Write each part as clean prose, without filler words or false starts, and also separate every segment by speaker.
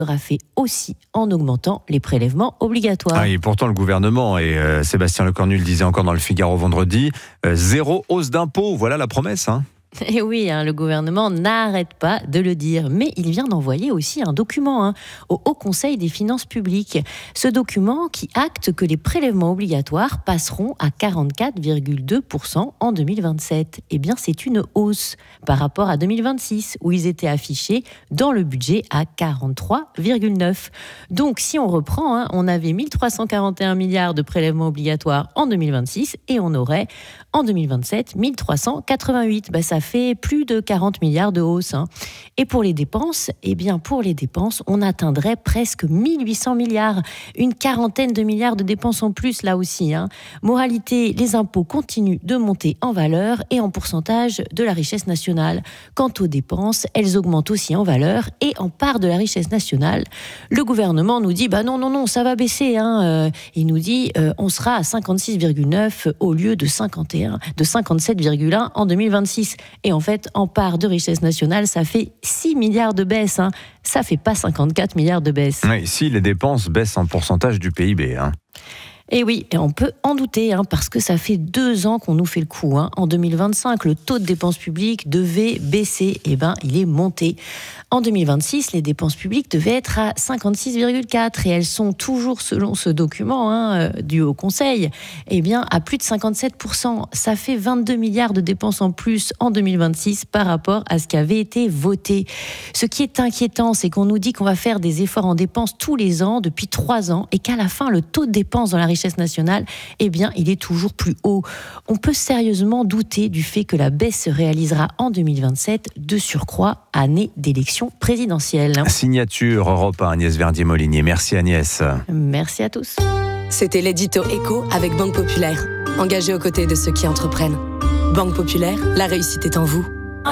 Speaker 1: sera fait aussi en augmentant les prélèvements obligatoires.
Speaker 2: Et pourtant le gouvernement, et Sébastien Lecornu le disait encore dans le Figaro vendredi, zéro hausse d'impôts, voilà la promesse.
Speaker 1: Et oui, le gouvernement n'arrête pas de le dire, mais il vient d'envoyer aussi un document au Haut Conseil des finances publiques. Ce document qui acte que les prélèvements obligatoires passeront à 44,2% en 2027. Eh bien, c'est une hausse par rapport à 2026, où ils étaient affichés dans le budget à 43,9%. Donc, si on reprend, on avait 1341 milliards de prélèvements obligatoires en 2026 et on aurait en 2027 1388. Ça fait plus de 40 milliards de hausse. Et pour les dépenses, on atteindrait presque 1800 milliards. Une quarantaine de milliards de dépenses en plus, là aussi. Moralité, les impôts continuent de monter en valeur et en pourcentage de la richesse nationale. Quant aux dépenses, elles augmentent aussi en valeur et en part de la richesse nationale. Le gouvernement nous dit, non, ça va baisser. Il nous dit, on sera à 56,9 au lieu de 57,1 en 2026. Et en fait, en part de richesse nationale, ça fait 6 milliards de baisse. Ça fait pas 54 milliards de baisse.
Speaker 2: Oui, si les dépenses baissent en pourcentage du PIB.
Speaker 1: Et oui, et on peut en douter, parce que ça fait 2 ans qu'on nous fait le coup. En 2025, le taux de dépenses publiques devait baisser. Il est monté. En 2026, les dépenses publiques devaient être à 56,4 et elles sont toujours, selon ce document du Haut Conseil, à plus de 57%. Ça fait 22 milliards de dépenses en plus en 2026 par rapport à ce qui avait été voté. Ce qui est inquiétant, c'est qu'on nous dit qu'on va faire des efforts en dépenses tous les ans depuis 3 ans et qu'à la fin, le taux de dépenses dans la richesse nationale, il est toujours plus haut. On peut sérieusement douter du fait que la baisse se réalisera en 2027, de surcroît, année d'élection présidentielle.
Speaker 2: Signature Europe 1, Agnès Verdier-Molinier. Merci Agnès.
Speaker 1: Merci à tous.
Speaker 3: C'était l'édito Écho avec Banque Populaire. Engagé aux côtés de ceux qui entreprennent. Banque Populaire, la réussite est en vous.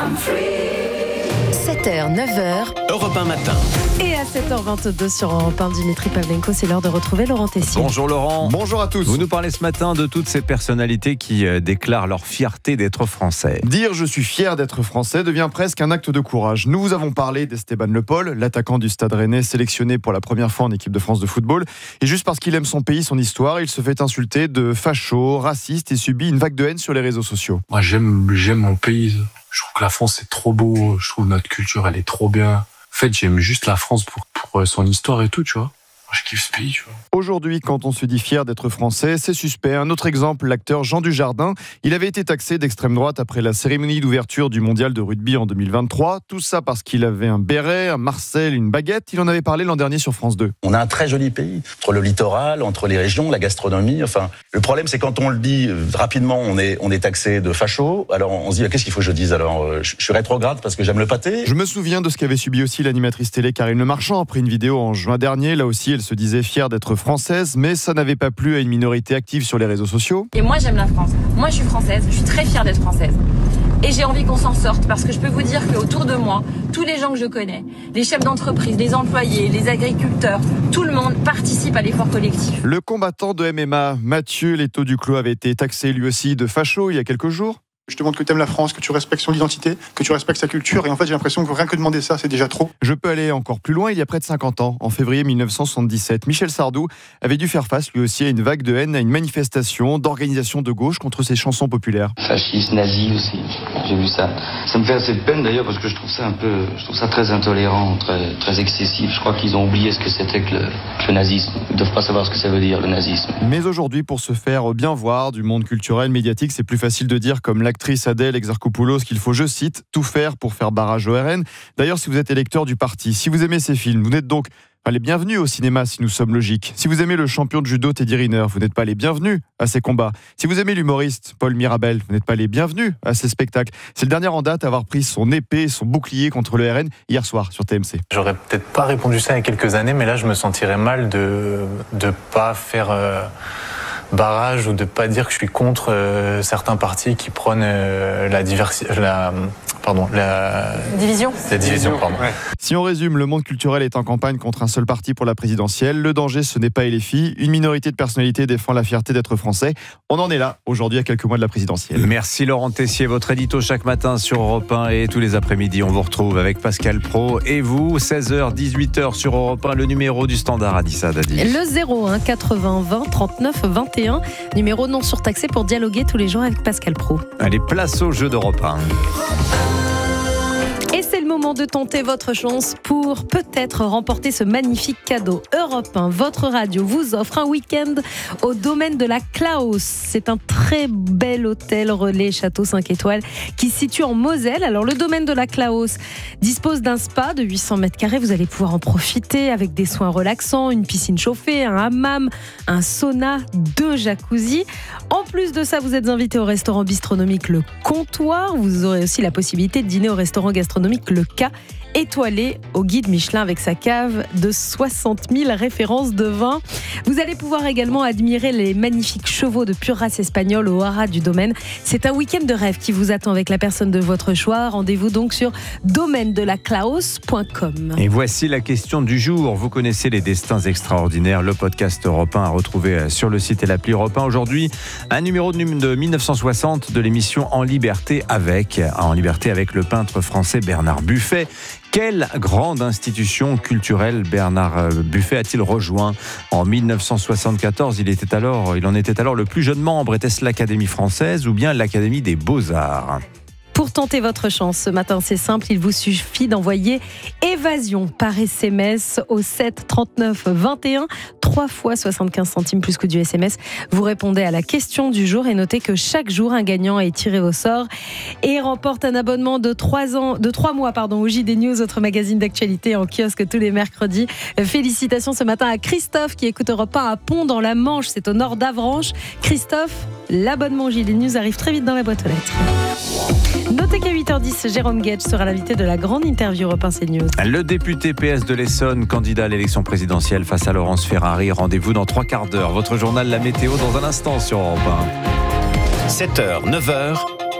Speaker 3: 7h, 9h.
Speaker 4: Europe 1 matin.
Speaker 1: Et à 7h22 sur Europe 1, Dimitri Pavlenko, c'est l'heure de retrouver Laurent Tessier.
Speaker 2: Bonjour Laurent.
Speaker 5: Bonjour à tous.
Speaker 2: Vous nous parlez ce matin de toutes ces personnalités qui déclarent leur fierté d'être français.
Speaker 5: Dire je suis fier d'être français devient presque un acte de courage. Nous vous avons parlé d'Esteban Le Paul, l'attaquant du Stade Rennais sélectionné pour la première fois en équipe de France de football. Et juste parce qu'il aime son pays, son histoire, il se fait insulter de facho, raciste et subit une vague de haine sur les réseaux sociaux.
Speaker 6: Moi j'aime mon pays. Je trouve que la France c'est trop beau. Je trouve notre culture elle est trop bien. En fait j'aime juste la France pour son histoire et tout, tu vois. Je kiffe ce pays, tu vois.
Speaker 5: Aujourd'hui, quand on se dit fier d'être français, c'est suspect. Un autre exemple, l'acteur Jean Dujardin. Il avait été taxé d'extrême droite après la cérémonie d'ouverture du mondial de rugby en 2023. Tout ça parce qu'il avait un béret, un Marcel, une baguette. Il en avait parlé l'an dernier sur France 2.
Speaker 7: On a un très joli pays. Entre le littoral, entre les régions, la gastronomie. Enfin, le problème, c'est quand on le dit rapidement, on est taxé de facho. Alors on se dit, qu'est-ce qu'il faut que je dise ? Alors, je suis rétrograde parce que j'aime le pâté.
Speaker 5: Je me souviens de ce qu'avait subi aussi l'animatrice télé Karine Le Marchand après une vidéo en juin dernier. Là aussi, elle se disait fière d'être française, mais ça n'avait pas plu à une minorité active sur les réseaux sociaux.
Speaker 8: Et moi, j'aime la France. Moi, je suis française. Je suis très fière d'être française. Et j'ai envie qu'on s'en sorte parce que je peux vous dire qu'autour de moi, tous les gens que je connais, les chefs d'entreprise, les employés, les agriculteurs, tout le monde participe à l'effort collectif.
Speaker 5: Le combattant de MMA, Mathieu Leto Duclos, avait été taxé lui aussi de facho il y a quelques jours.
Speaker 9: Je te montre que tu aimes la France, que tu respectes son identité, que tu respectes sa culture. Et en fait, j'ai l'impression que rien que demander ça, c'est déjà trop.
Speaker 5: Je peux aller encore plus loin. Il y a près de 50 ans, en février 1977, Michel Sardou avait dû faire face lui aussi à une vague de haine, à une manifestation d'organisation de gauche contre ses chansons populaires.
Speaker 10: Fasciste, nazi aussi, j'ai vu ça. Ça me fait assez de peine d'ailleurs parce que je trouve ça très intolérant, très excessif. Je crois qu'ils ont oublié ce que c'était que le nazisme. Ils ne doivent pas savoir ce que ça veut dire, le nazisme.
Speaker 5: Mais aujourd'hui, pour se faire bien voir du monde culturel, médiatique, c'est plus facile de dire comme l'actrice Adèle Exarchopoulos qu'il faut, je cite, tout faire pour faire barrage au RN. D'ailleurs, si vous êtes électeur du parti, si vous aimez ces films, vous n'êtes donc pas les bienvenus au cinéma si nous sommes logiques. Si vous aimez le champion de judo Teddy Riner, vous n'êtes pas les bienvenus à ces combats. Si vous aimez l'humoriste Paul Mirabel, vous n'êtes pas les bienvenus à ces spectacles. C'est le dernier en date à avoir pris son épée, son bouclier contre le RN hier soir sur TMC.
Speaker 11: J'aurais peut-être pas répondu ça il y a quelques années, mais là je me sentirais mal de pas faire barrage ou de pas dire que je suis contre certains partis qui prônent La
Speaker 8: Division.
Speaker 11: pardon.
Speaker 6: Ouais.
Speaker 5: Si on résume, le monde culturel est en campagne contre un seul parti pour la présidentielle. Le danger, ce n'est pas LFI. Une minorité de personnalités défend la fierté d'être français. On en est là, aujourd'hui, à quelques mois de la présidentielle.
Speaker 2: Merci Laurent Tessier, votre édito chaque matin sur Europe 1 et tous les après-midi. On vous retrouve avec Pascal Praud et vous, 16h, 18h sur Europe 1, le numéro du standard Adissa Dadi.
Speaker 4: Le 01 80 20 39 21, numéro non surtaxé pour dialoguer tous les jours avec Pascal Praud.
Speaker 2: Allez, place au jeu d'Europe 1.
Speaker 4: Et c'est le moment de tenter votre chance pour peut-être remporter ce magnifique cadeau. Europe 1, votre radio, vous offre un week-end au domaine de la Klaus. C'est un très bel hôtel relais château 5 étoiles qui se situe en Moselle. Alors le domaine de la Klaus dispose d'un spa de 800 mètres carrés. Vous allez pouvoir en profiter avec des soins relaxants, une piscine chauffée, un hammam, un sauna, 2 jacuzzi. En plus de ça, vous êtes invité au restaurant bistronomique Le Comptoir. Vous aurez aussi la possibilité de dîner au restaurant gastronomique Le K, étoilé au guide Michelin avec sa cave de 60 000 références de vin. Vous allez pouvoir également admirer les magnifiques chevaux de pure race espagnole au haras du domaine. C'est un week-end de rêve qui vous attend avec la personne de votre choix. Rendez-vous donc sur domaine-de-la-Klaus.com.
Speaker 2: Et voici la question du jour. Vous connaissez les destins extraordinaires, le podcast Europe 1 à retrouver sur le site et l'appli Europe 1. Aujourd'hui, un numéro de 1960 de l'émission En liberté avec le peintre français Bernard Buffet. Quelle grande institution culturelle Bernard Buffet a-t-il rejoint en 1974 ? Il en était alors le plus jeune membre. Était-ce l'Académie française ou bien l'Académie des Beaux-Arts ?
Speaker 4: Pour tenter votre chance ce matin, c'est simple, il vous suffit d'envoyer Évasion par SMS au 7 39 21, 3 fois 75 centimes plus coût du SMS. Vous répondez à la question du jour et notez que chaque jour, un gagnant est tiré au sort et remporte un abonnement de 3 mois au JD News, votre magazine d'actualité en kiosque tous les mercredis. Félicitations ce matin à Christophe qui écoute Europe 1 à Pont dans la Manche, c'est au nord d'Avranches. Christophe, l'abonnement au JD News arrive très vite dans la boîte aux lettres. Notez qu'à 8h10, Jérôme Guedj sera l'invité de la grande interview Europe 1 CNews.
Speaker 2: Le député PS de l'Essonne, candidat à l'élection présidentielle face à Laurence Ferrari. Rendez-vous dans 3 quarts d'heure. Votre journal La Météo dans un instant sur Europe
Speaker 12: 1. 7h, 9h.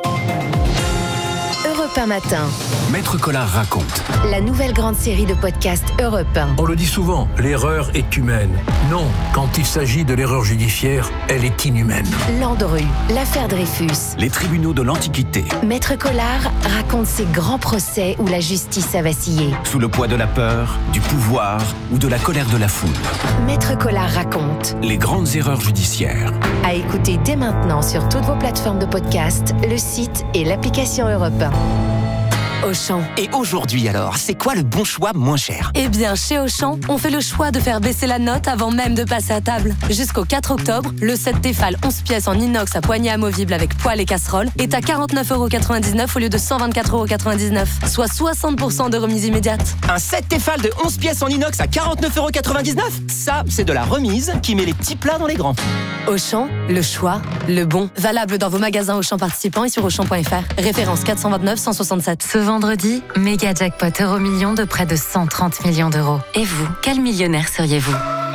Speaker 13: Europe 1 matin.
Speaker 12: Maître Collard raconte.
Speaker 13: La nouvelle grande série de podcasts Europe 1.
Speaker 14: On le dit souvent, l'erreur est humaine. Non, quand il s'agit de l'erreur judiciaire, elle est inhumaine.
Speaker 13: Landru, l'affaire Dreyfus.
Speaker 12: Les tribunaux de l'Antiquité.
Speaker 13: Maître Collard raconte ces grands procès où la justice a vacillé.
Speaker 12: Sous le poids de la peur, du pouvoir ou de la colère de la foule.
Speaker 13: Maître Collard raconte.
Speaker 12: Les grandes erreurs judiciaires.
Speaker 13: À écouter dès maintenant sur toutes vos plateformes de podcast, le site et l'application Europe 1. Auchan.
Speaker 12: Et aujourd'hui alors, c'est quoi le bon choix moins cher ?
Speaker 3: Eh bien, chez Auchan, on fait le choix de faire baisser la note avant même de passer à table. Jusqu'au 4 octobre, le set Tefal 11 pièces en inox à poignée amovible avec poêle et casserole est à 49,99€ au lieu de 124,99€, soit 60% de remise immédiate.
Speaker 12: Un set Tefal de 11 pièces en inox à 49,99€ ? Ça, c'est de la remise qui met les petits plats dans les grands.
Speaker 3: Auchan, le choix, le bon. Valable dans vos magasins Auchan participants et sur Auchan.fr. Référence 429 167.
Speaker 15: Vendredi, méga jackpot Euromillions de près de 130 millions d'euros. Et vous, quel millionnaire seriez-vous ?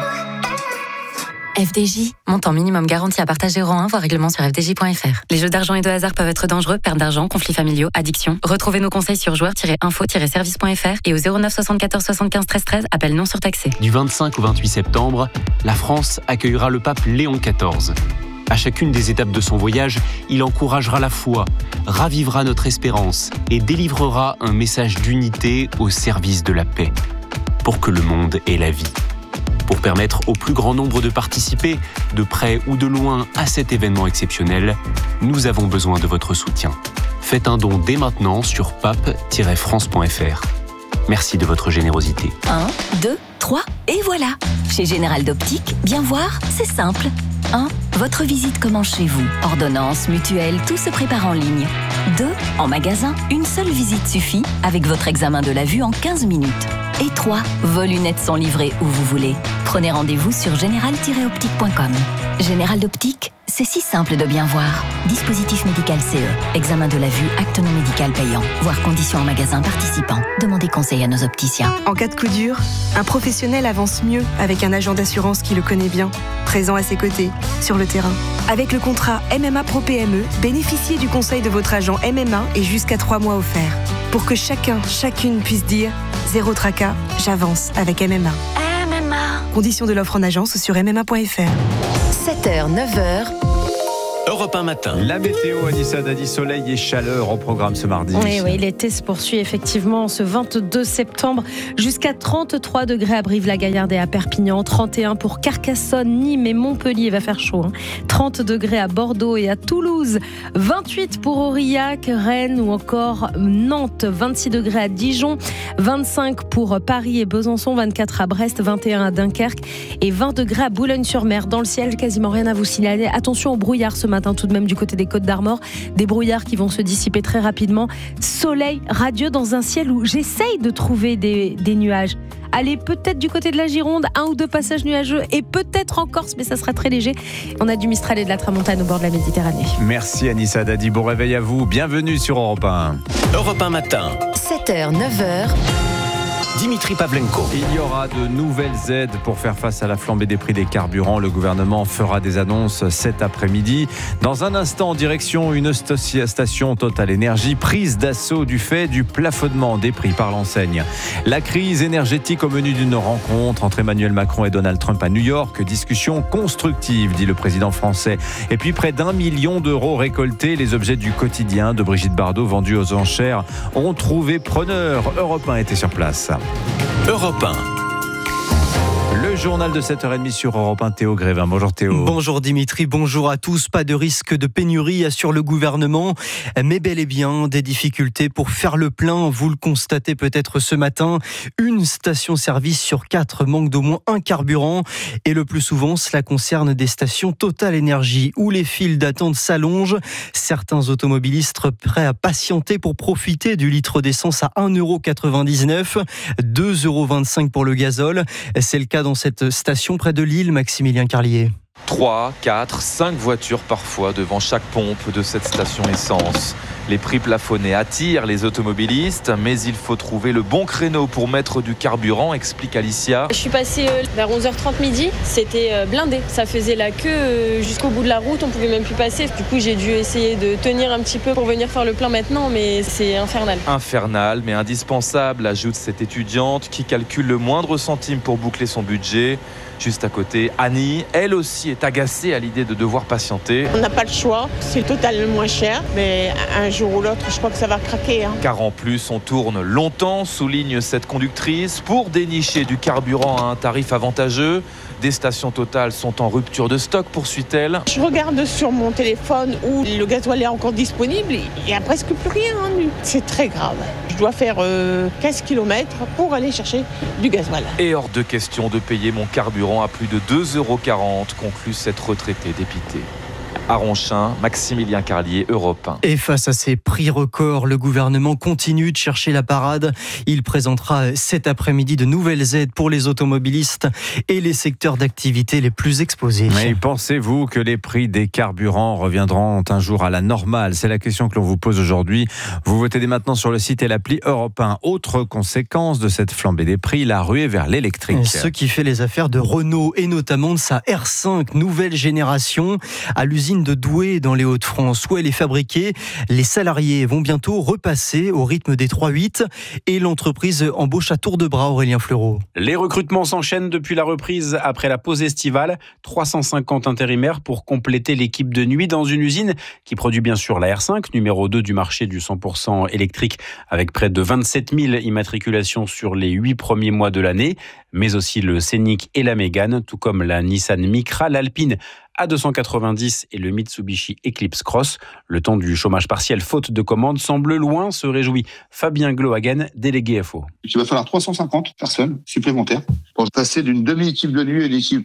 Speaker 15: FDJ, montant minimum garanti à partager euro 1, voire règlement sur fdj.fr. Les jeux d'argent et de hasard peuvent être dangereux, perte d'argent, conflits familiaux, addiction. Retrouvez nos conseils sur joueurs-info-service.fr et au 09 74 75 13 13, appel non surtaxé.
Speaker 16: Du 25 au 28 septembre, la France accueillera le pape Léon XIV. À chacune des étapes de son voyage, il encouragera la foi, ravivera notre espérance et délivrera un message d'unité au service de la paix, pour que le monde ait la vie. Pour permettre au plus grand nombre de participer, de près ou de loin, à cet événement exceptionnel, nous avons besoin de votre soutien. Faites un don dès maintenant sur pape-france.fr. Merci de votre générosité.
Speaker 17: 1, 2, 3, et voilà. Chez Général d'Optique, bien voir, c'est simple. 1. Votre visite commence chez vous. Ordonnance, mutuelle, tout se prépare en ligne. 2. En magasin, une seule visite suffit avec votre examen de la vue en 15 minutes. Et 3. Vos lunettes sont livrées où vous voulez. Prenez rendez-vous sur général-optique.com. Général d'Optique, c'est si simple de bien voir. Dispositif médical CE. Examen de la vue, acte non médical payant. Voir conditions en magasin participant. Demandez conseil à nos opticiens.
Speaker 18: En cas de coup dur, un professionnel avance mieux avec un agent d'assurance qui le connaît bien, présent à ses côtés, sur le terrain. Avec le contrat MMA Pro PME, bénéficiez du conseil de votre agent MMA et jusqu'à 3 mois offerts. Pour que chacune puisse dire « Zéro tracas, j'avance avec MMA ». Conditions de l'offre en agence sur mma.fr.
Speaker 13: 7h, 9h.
Speaker 2: Europe 1 matin. La météo, Anissa Dadi, soleil et chaleur au programme ce mardi.
Speaker 4: Oui, l'été se poursuit effectivement ce 22 septembre jusqu'à 33 degrés à Brive-la-Gaillarde et à Perpignan, 31 pour Carcassonne, Nîmes et Montpellier, va faire chaud. 30 degrés à Bordeaux et à Toulouse, 28 pour Aurillac, Rennes ou encore Nantes, 26 degrés à Dijon, 25 pour Paris et Besançon, 24 à Brest, 21 à Dunkerque et 20 degrés à Boulogne-sur-Mer. Dans le ciel, quasiment rien à vous signaler. Attention au brouillard ce matin tout de même du côté des Côtes d'Armor, des brouillards qui vont se dissiper très rapidement. Soleil radieux dans un ciel où j'essaye de trouver des nuages. Allez, peut-être du côté de la Gironde, 1 ou 2 passages nuageux et peut-être en Corse, mais ça sera très léger. On a du Mistral et de la Tramontane au bord de la Méditerranée.
Speaker 2: Merci Anissa Dadi, bon réveil à vous, bienvenue sur Europe 1.
Speaker 12: Europe 1 matin.
Speaker 13: 7h, 9h.
Speaker 12: Dimitri Pavlenko.
Speaker 2: Il y aura de nouvelles aides pour faire face à la flambée des prix des carburants. Le gouvernement fera des annonces cet après-midi. Dans un instant, en direction une station Total Énergie, prise d'assaut du fait du plafonnement des prix par l'enseigne. La crise énergétique au menu d'une rencontre entre Emmanuel Macron et Donald Trump à New York. Discussion constructive, dit le président français. Et puis près d'1 million d'euros récoltés. Les objets du quotidien de Brigitte Bardot vendus aux enchères ont trouvé preneur. Europe 1 était sur place.
Speaker 12: Europe 1.
Speaker 2: Le journal de 7h30 sur Europe 1, Théo Grévin. Bonjour Théo.
Speaker 19: Bonjour Dimitri, bonjour à tous. Pas de risque de pénurie, assure le gouvernement, mais bel et bien des difficultés pour faire le plein. Vous le constatez peut-être ce matin, une station-service sur 4 manque d'au moins un carburant. Et le plus souvent, cela concerne des stations Total Énergie où les files d'attente s'allongent. Certains automobilistes prêts à patienter pour profiter du litre d'essence à 1,99 €, 2,25 € pour le gazole. C'est le cas dans cette station près de Lille, Maximilien Carlier.
Speaker 20: 3, 4, 5 voitures parfois devant chaque pompe de cette station essence. Les prix plafonnés attirent les automobilistes, mais il faut trouver le bon créneau pour mettre du carburant, explique Alicia.
Speaker 21: Je suis passée vers 11h30 midi, c'était blindé. Ça faisait la queue jusqu'au bout de la route, on pouvait même plus passer. Du coup, j'ai dû essayer de tenir un petit peu pour venir faire le plein maintenant, mais c'est infernal.
Speaker 20: Infernal, mais indispensable, ajoute cette étudiante qui calcule le moindre centime pour boucler son budget. Juste à côté, Annie, elle aussi est agacée à l'idée de devoir patienter.
Speaker 22: On n'a pas le choix, c'est le Total le moins cher, mais un jour ou l'autre, je crois que ça va craquer.
Speaker 20: Car en plus, on tourne longtemps, souligne cette conductrice, pour dénicher du carburant à un tarif avantageux. Des stations Total sont en rupture de stock, poursuit-elle.
Speaker 22: Je regarde sur mon téléphone où le gasoil est encore disponible, il n'y a presque plus rien. C'est très grave. Je dois faire 15 km pour aller chercher du gasoil.
Speaker 20: Et hors de question de payer mon carburant à plus de 2,40 €, conclut cette retraitée dépitée. À Ronchin, Maximilien Carlier, Europe 1.
Speaker 19: Et face à ces prix records, le gouvernement continue de chercher la parade. Il présentera cet après-midi de nouvelles aides pour les automobilistes et les secteurs d'activité les plus exposés.
Speaker 2: Mais pensez-vous que les prix des carburants reviendront un jour à la normale ? C'est la question que l'on vous pose aujourd'hui. Vous votez dès maintenant sur le site et l'appli Europe 1. Autre conséquence de cette flambée des prix, la ruée vers l'électrique.
Speaker 19: Ce qui fait les affaires de Renault et notamment de sa R5 nouvelle génération à l'usine de Douai dans les Hauts-de-France où elle est fabriquée. Les salariés vont bientôt repasser au rythme des 3-8 et l'entreprise embauche à tour de bras. Aurélien Fleureau.
Speaker 23: Les recrutements s'enchaînent depuis la reprise après la pause estivale. 350 intérimaires pour compléter l'équipe de nuit dans une usine qui produit bien sûr la R5, numéro 2 du marché du 100% électrique avec près de 27 000 immatriculations sur les 8 premiers mois de l'année, mais aussi le Scénic et la Mégane, tout comme la Nissan Micra, l'Alpine A290 et le Mitsubishi Eclipse Cross. Le temps du chômage partiel faute de commandes semble loin, se réjouit Fabien Glohagen, délégué FO.
Speaker 24: Il va falloir 350 personnes supplémentaires pour passer d'une demi-équipe de nuit à l'équipe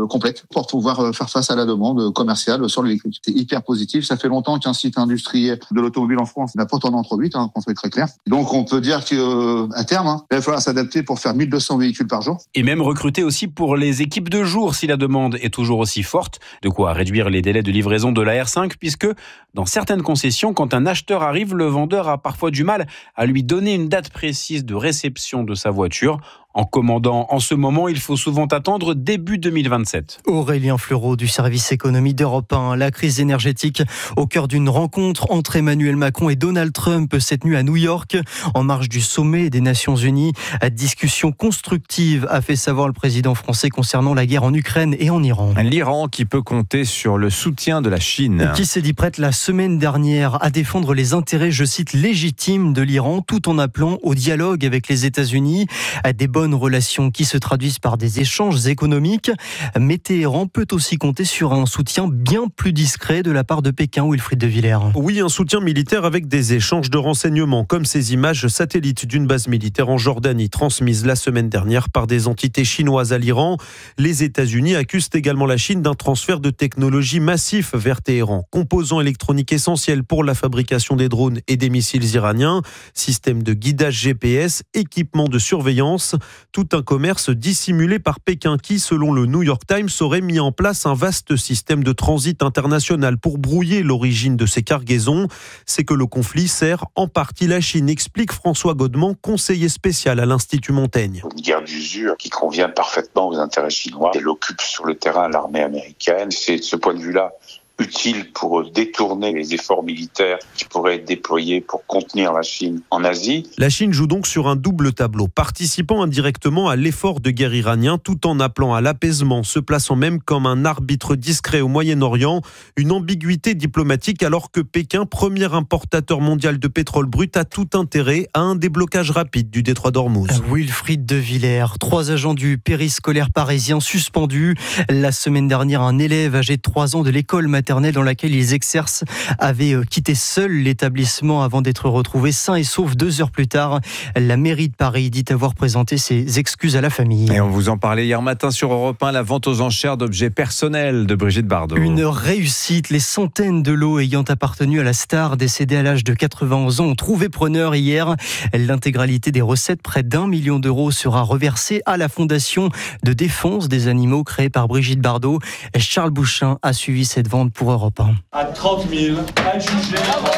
Speaker 1: complète pour pouvoir faire face à la demande commerciale sur l'électrique. C'est hyper positif. Ça fait longtemps qu'un site industriel de l'automobile en France n'a pas tourné trop vite, qu'on soit très clair. Donc on peut dire qu'à terme, il va falloir s'adapter pour faire 1200 véhicules par jour.
Speaker 23: Et même recruter aussi pour les équipes de jour si la demande est toujours aussi forte. De quoi réduire les délais de livraison de la R5 puisque dans certaines concessions, quand un acheteur arrive, le vendeur a parfois du mal à lui donner une date précise de réception de sa voiture. En commandant en ce moment, il faut souvent attendre début 2027.
Speaker 19: Aurélien Fleureau du service économie d'Europe 1. La crise énergétique au cœur d'une rencontre entre Emmanuel Macron et Donald Trump cette nuit à New York, en marge du sommet des Nations Unies. Discussion constructive, a fait savoir le président français concernant la guerre en Ukraine et en Iran.
Speaker 2: L'Iran qui peut compter sur le soutien de la Chine.
Speaker 19: Qui s'est dit prête la semaine dernière à défendre les intérêts, je cite, légitimes de l'Iran, tout en appelant au dialogue avec les États-Unis. Des bonnes relations qui se traduisent par des échanges économiques. Mais Téhéran peut aussi compter sur un soutien bien plus discret de la part de Pékin, Wilfried de Villers.
Speaker 7: Oui, un soutien militaire avec des échanges de renseignements, comme ces images satellites d'une base militaire en Jordanie, transmises la semaine dernière par des entités chinoises à l'Iran. Les États-Unis accusent également la Chine d'un transfert de technologie massif vers Téhéran. Composants électroniques essentiels pour la fabrication des drones et des missiles iraniens, systèmes de guidage GPS, équipements de surveillance. Tout un commerce dissimulé par Pékin qui, selon le New York Times, aurait mis en place un vaste système de transit international pour brouiller l'origine de ces cargaisons. C'est que le conflit sert en partie la Chine, explique François Godement, conseiller spécial à l'Institut Montaigne.
Speaker 9: Une guerre d'usure qui convient parfaitement aux intérêts chinois. Elle occupe sur le terrain l'armée américaine. C'est de ce point de vue-là utile pour détourner les efforts militaires qui pourraient être déployés pour contenir la Chine en Asie.
Speaker 7: La Chine joue donc sur un double tableau, participant indirectement à l'effort de guerre iranien tout en appelant à l'apaisement, se plaçant même comme un arbitre discret au Moyen-Orient. Une ambiguïté diplomatique alors que Pékin, premier importateur mondial de pétrole brut, a tout intérêt à un déblocage rapide du détroit d'Ormuz.
Speaker 19: Wilfried de Villers, 3 agents du périscolaire parisien suspendus. La semaine dernière, un élève âgé de 3 ans de l'école maternelle dans laquelle ils exercent avait quitté seul l'établissement avant d'être retrouvé sain et sauf 2 heures plus tard. La mairie de Paris dit avoir présenté ses excuses à la famille.
Speaker 2: Et on vous en parlait hier matin sur Europe 1, la vente aux enchères d'objets personnels de Brigitte Bardot.
Speaker 19: Une réussite. Les centaines de lots ayant appartenu à la star décédée à l'âge de 91 ans ont trouvé preneur hier. L'intégralité des recettes, près d'1 million d'euros, sera reversée à la Fondation de défense des animaux créée par Brigitte Bardot. Charles Bouchin a suivi cette vente pour Europe 1.
Speaker 24: À 30 000, adjugé.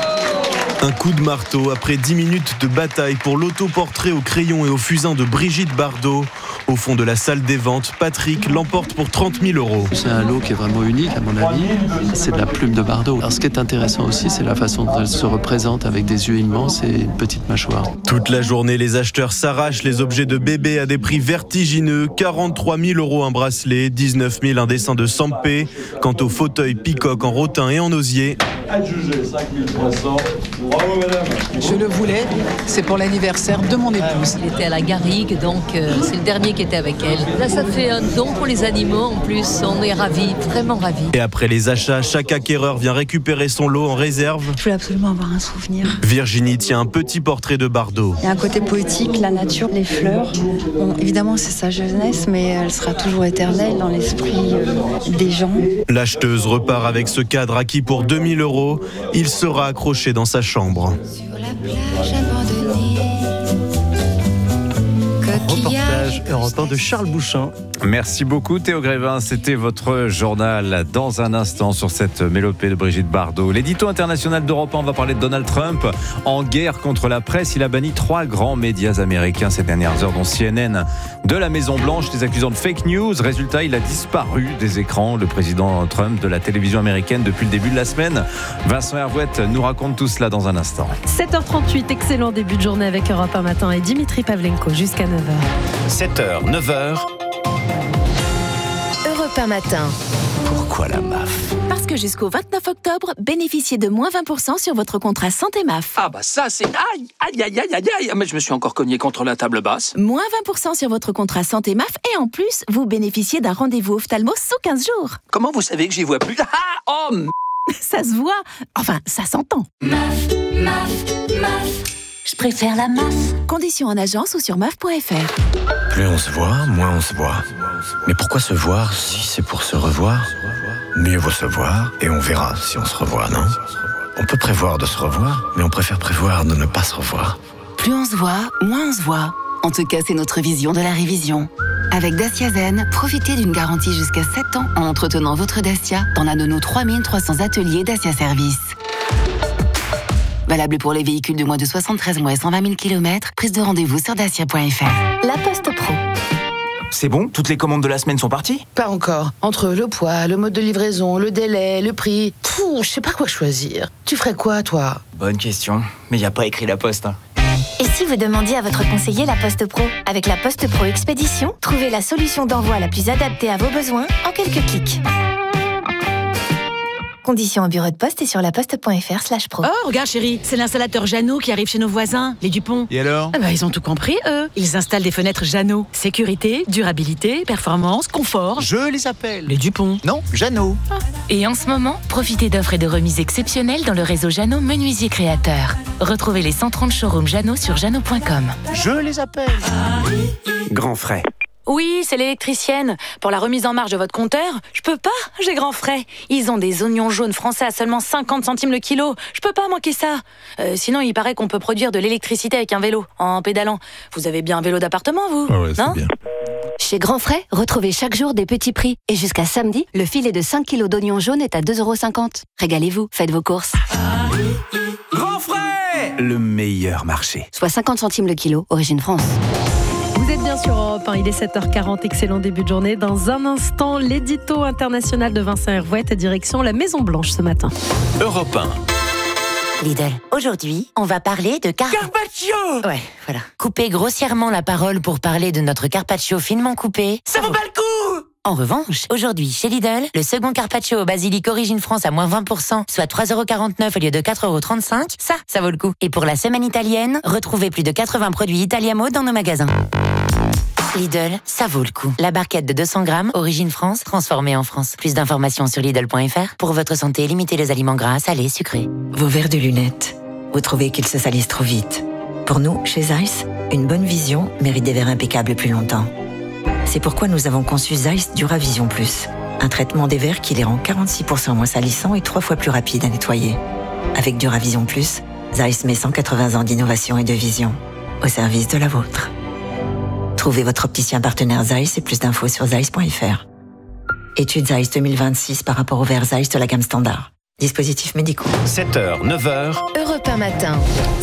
Speaker 7: Un coup de marteau après 10 minutes de bataille pour l'autoportrait au crayon et au fusain de Brigitte Bardot. Au fond de la salle des ventes, Patrick l'emporte pour 30 000 euros.
Speaker 25: C'est un lot qui est vraiment unique à mon avis. C'est de la plume de Bardot. Alors ce qui est intéressant aussi, c'est la façon dont elle se représente avec des yeux immenses et une petite mâchoire.
Speaker 7: Toute la journée, les acheteurs s'arrachent les objets de bébé à des prix vertigineux. 43 000 euros un bracelet, 19 000 un dessin de Sampé. Quant au fauteuil Peacock en rotin et en osier.
Speaker 24: Adjugé, 5 300. Bravo madame.
Speaker 26: Je le voulais, c'est pour l'anniversaire de mon épouse.
Speaker 27: Il était à la Garrigue, donc c'est le dernier qui était avec elle. Là, ça fait un don pour les animaux en plus. On est ravis, vraiment ravis.
Speaker 7: Et après les achats, chaque acquéreur vient récupérer son lot en réserve.
Speaker 28: Je voulais absolument avoir un souvenir.
Speaker 7: Virginie tient un petit portrait de Bardot.
Speaker 28: Il y a un côté poétique, la nature, les fleurs. Bon, évidemment, c'est sa jeunesse, mais elle sera toujours éternelle dans l'esprit des gens.
Speaker 7: L'acheteuse repart avec ce cadre acquis pour 2 000 euros. Il sera accroché dans sa chambre.
Speaker 13: Sur la plage abandonnée.
Speaker 19: Reportage Europe 1 de Charles Bouchin.
Speaker 2: Merci beaucoup Théo Grévin, c'était votre journal. Dans un instant sur cette mélopée de Brigitte Bardot. L'édito international d'Europe 1, on va parler de Donald Trump. En guerre contre la presse, il a banni 3 grands médias américains ces dernières heures, dont CNN de la Maison-Blanche, les accusant de fake news. Résultat, il a disparu des écrans, le président Trump, de la télévision américaine depuis le début de la semaine. Vincent Hervouette nous raconte tout cela dans un instant.
Speaker 4: 7h38, excellent début de journée avec Europe 1 matin et Dimitri Pavlenko jusqu'à 9h.
Speaker 12: 7h, 9h.
Speaker 13: Europe 1 matin.
Speaker 12: Pourquoi la MAF ?
Speaker 29: Parce que jusqu'au 29 octobre, bénéficiez de moins 20% sur votre contrat santé MAF.
Speaker 14: Ah bah ça c'est... Aïe, aïe, aïe, aïe, aïe, aïe. Mais je me suis encore cogné contre la table basse.
Speaker 29: Moins 20% sur votre contrat santé MAF et en plus, vous bénéficiez d'un rendez-vous ophtalmo sous 15 jours.
Speaker 14: Comment vous savez que j'y vois plus ? Ah, oh,
Speaker 29: ça se voit. Enfin, ça s'entend.
Speaker 13: MAF, MAF, MAF.
Speaker 29: Je préfère la MAF. Conditions en agence ou sur MAF.fr.
Speaker 3: Plus on se voit, moins on se voit. Mais pourquoi se voir si c'est pour se revoir ? Mieux vaut se voir et on verra si on se revoit, non ? On peut prévoir de se revoir, mais on préfère prévoir de ne pas se revoir.
Speaker 29: Plus on se voit, moins on se voit. En tout cas, c'est notre vision de la révision. Avec Dacia Zen, profitez d'une garantie jusqu'à 7 ans en entretenant votre Dacia dans l'un de nos 3300 ateliers Dacia Service. Valable pour les véhicules de moins de 73 mois et 120 000 km. Prise de rendez-vous sur dacia.fr. La Poste Pro.
Speaker 5: C'est bon ? Toutes les commandes de la semaine sont parties ?
Speaker 6: Pas encore. Entre le poids, le mode de livraison, le délai, le prix... je sais pas quoi choisir. Tu ferais quoi, toi ?
Speaker 5: Bonne question. Mais y a pas écrit La Poste.
Speaker 8: Et si vous demandiez à votre conseiller La Poste Pro ? Avec La Poste Pro Expédition, trouvez la solution d'envoi la plus adaptée à vos besoins en quelques clics. Conditions en bureau de poste et sur laposte.fr/pro.
Speaker 10: Oh, regarde chérie, c'est l'installateur Jeannot qui arrive chez nos voisins, les Dupont.
Speaker 5: Et alors ?
Speaker 10: Ils ont tout compris, eux. Ils installent des fenêtres Jeannot. Sécurité, durabilité, performance, confort.
Speaker 5: Je les appelle.
Speaker 10: Les Dupont.
Speaker 5: Non, Jeannot.
Speaker 8: Et en ce moment, profitez d'offres et de remises exceptionnelles dans le réseau Jeannot Menuisier Créateur. Retrouvez les 130 showrooms Jeannot sur jeannot.com.
Speaker 5: Je les appelle. Grand frais.
Speaker 10: Oui, c'est l'électricienne. Pour la remise en marche de votre compteur, je peux pas, j'ai grand frais. Ils ont des oignons jaunes français à seulement 50 centimes le kilo. Je peux pas manquer ça. Sinon, il paraît qu'on peut produire de l'électricité avec un vélo, en pédalant. Vous avez bien un vélo d'appartement, vous ?
Speaker 11: Ouais,
Speaker 10: non ?
Speaker 11: Bien.
Speaker 8: Chez Grand Frais, retrouvez chaque jour des petits prix. Et jusqu'à samedi, le filet de 5 kilos d'oignons jaunes est à 2,50 €. Régalez-vous, faites vos courses.
Speaker 5: Grand frais ! Le meilleur marché.
Speaker 8: Soit 50 centimes le kilo, origine France.
Speaker 4: Vous êtes bien sur Europe 1, il est 7h40, excellent début de journée. Dans un instant, l'édito international de Vincent Hervouette, direction la Maison Blanche ce matin.
Speaker 3: Europe 1.
Speaker 15: Lidl, aujourd'hui, on va parler de
Speaker 10: Carpaccio.
Speaker 15: Ouais, voilà. Couper grossièrement la parole pour parler de notre carpaccio finement coupé.
Speaker 10: Ça vaut pas le coup.
Speaker 15: En revanche, aujourd'hui, chez Lidl, le second carpaccio au basilic origine France à moins 20%, soit 3,49 € au lieu de 4,35 €, ça vaut le coup. Et pour la semaine italienne, retrouvez plus de 80 produits Italiamo dans nos magasins. Lidl, ça vaut le coup. La barquette de 200 grammes, origine France, transformée en France. Plus d'informations sur Lidl.fr. Pour votre santé, limitez les aliments gras, salés, sucrés.
Speaker 16: Vos verres de lunettes, vous trouvez qu'ils se salissent trop vite. Pour nous, chez Zeiss, une bonne vision mérite des verres impeccables plus longtemps. C'est pourquoi nous avons conçu Zeiss Duravision Plus, un traitement des verres qui les rend 46% moins salissants et 3 fois plus rapides à nettoyer. Avec Duravision Plus, Zeiss met 180 ans d'innovation et de vision au service de la vôtre. Trouvez votre opticien partenaire Zeiss et plus d'infos sur zeiss.fr. Étude Zeiss 2026 par rapport aux verres Zeiss de la gamme standard. Dispositifs médicaux.
Speaker 3: 7h, 9h.
Speaker 8: Europe 1 matin.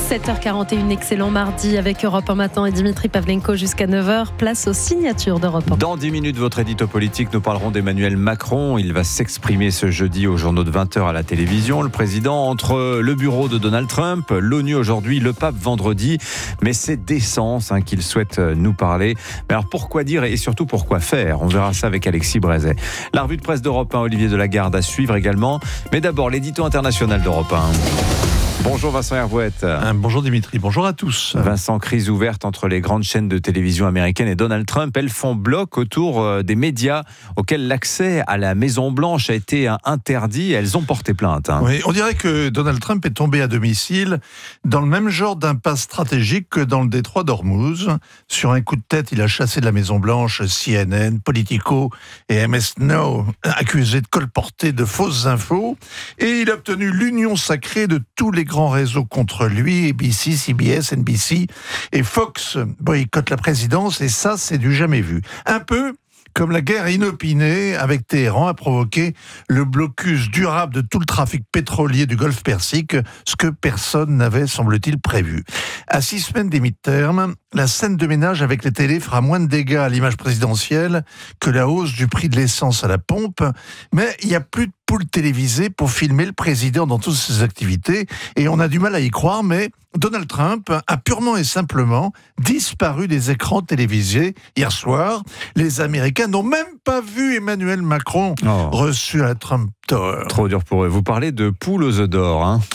Speaker 4: 7h41, excellent mardi avec Europe 1 matin et Dimitri Pavlenko jusqu'à 9h. Place aux signatures d'Europe 1.
Speaker 2: Dans 10 minutes, votre édito politique, nous parlerons d'Emmanuel Macron. Il va s'exprimer ce jeudi aux journaux de 20h à la télévision. Le président entre le bureau de Donald Trump, l'ONU aujourd'hui, le pape vendredi. Mais c'est d'essence qu'il souhaite nous parler. Mais alors pourquoi dire et surtout pourquoi faire ? On verra ça avec Alexis Brézet. La revue de presse d'Europe 1, Olivier Delagarde à suivre également. Mais d'abord, l'édito international d'Europe 1. Bonjour Vincent Hervouette.
Speaker 11: Bonjour Dimitri, bonjour à tous.
Speaker 2: Vincent, crise ouverte entre les grandes chaînes de télévision américaines et Donald Trump. Elles font bloc autour des médias auxquels l'accès à la Maison Blanche a été interdit. Elles ont porté plainte.
Speaker 11: Oui, on dirait que Donald Trump est tombé à domicile dans le même genre d'impasse stratégique que dans le détroit d'Ormuz. Sur un coup de tête, il a chassé de la Maison Blanche CNN, Politico et MS Now, accusés de colporter de fausses infos. Et il a obtenu l'union sacrée de tous les grands réseaux contre lui, ABC, CBS, NBC et Fox boycottent la présidence et ça, c'est du jamais vu. Un peu comme la guerre inopinée avec Téhéran a provoqué le blocus durable de tout le trafic pétrolier du Golfe Persique, ce que personne n'avait, semble-t-il, prévu. À 6 semaines des mi-termes, la scène de ménage avec les télés fera moins de dégâts à l'image présidentielle que la hausse du prix de l'essence à la pompe, mais il n'y a plus de poules télévisées pour filmer le président dans toutes ses activités, et on a du mal à y croire, mais Donald Trump a purement et simplement disparu des écrans télévisés hier soir. Les Américains n'ont même pas vu Emmanuel Macron reçu à la Trump Tower.
Speaker 2: Trop dur pour eux. Vous parlez de poules aux œufs d'or,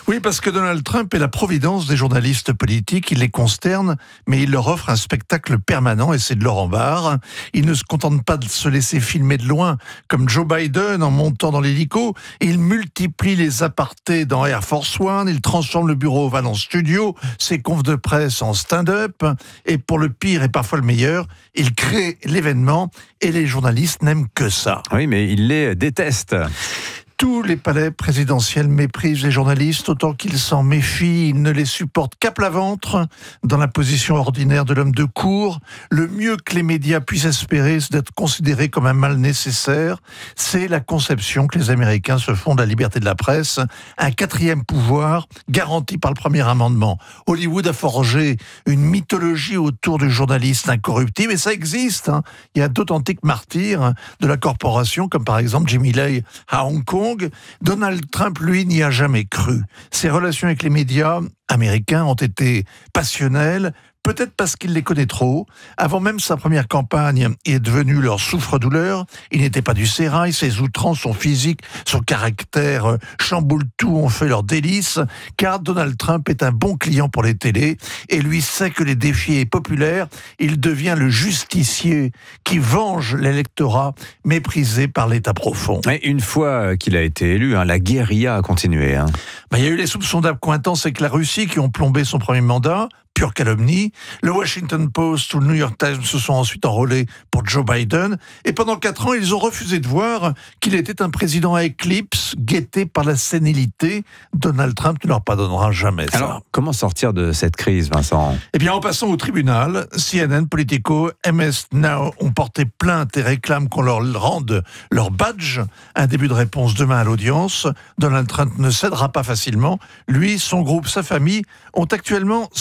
Speaker 11: Oui, parce que Donald Trump est la providence des journalistes politiques. Il les consterne, mais il leur offre un spectacle permanent et c'est de leur embarras. Il ne se contente pas de se laisser filmer de loin, comme Joe Biden en montant dans l'hélico. Il multiplie les apartés dans Air Force One. Il transforme le bureau Oval en studio, ses confs de presse en stand-up. Et pour le pire et parfois le meilleur, il crée l'événement et les journalistes n'aiment que ça.
Speaker 2: Oui, mais il les déteste.
Speaker 11: Tous les palais présidentiels méprisent les journalistes autant qu'ils s'en méfient. Ils ne les supportent qu'à plat ventre. Dans la position ordinaire de l'homme de cour, le mieux que les médias puissent espérer, c'est d'être considérés comme un mal nécessaire. C'est la conception que les Américains se font de la liberté de la presse. Un quatrième pouvoir garanti par le premier amendement. Hollywood a forgé une mythologie autour du journaliste incorruptible et ça existe. Il y a d'authentiques martyrs de la corporation, comme par exemple Jimmy Lai à Hong Kong. Donald Trump, lui, n'y a jamais cru. Ses relations avec les médias américains ont été passionnelles, peut-être parce qu'il les connaît trop. Avant même sa première campagne, il est devenu leur souffre-douleur. Il n'était pas du sérail, ses outrances, son physique, son caractère chamboule tout, ont fait leur délice, car Donald Trump est un bon client pour les télés, et lui sait que les défier est populaire. Il devient le justicier qui venge l'électorat méprisé par l'État profond.
Speaker 2: Et une fois qu'il a été élu, la guérilla a continué.
Speaker 11: Il y a eu les soupçons d'accointance avec la Russie qui ont plombé son premier mandat. Pure calomnie. Le Washington Post ou le New York Times se sont ensuite enrôlés pour Joe Biden. Et pendant 4 ans, ils ont refusé de voir qu'il était un président à éclipse, guetté par la sénilité. Donald Trump ne leur pardonnera jamais ça.
Speaker 2: Alors, comment sortir de cette crise, Vincent ?
Speaker 11: Eh bien, en passant au tribunal, CNN, Politico, MS Now ont porté plainte et réclament qu'on leur rende leur badge. Un début de réponse demain à l'audience. Donald Trump ne cédera pas facilement. Lui, son groupe, sa famille ont actuellement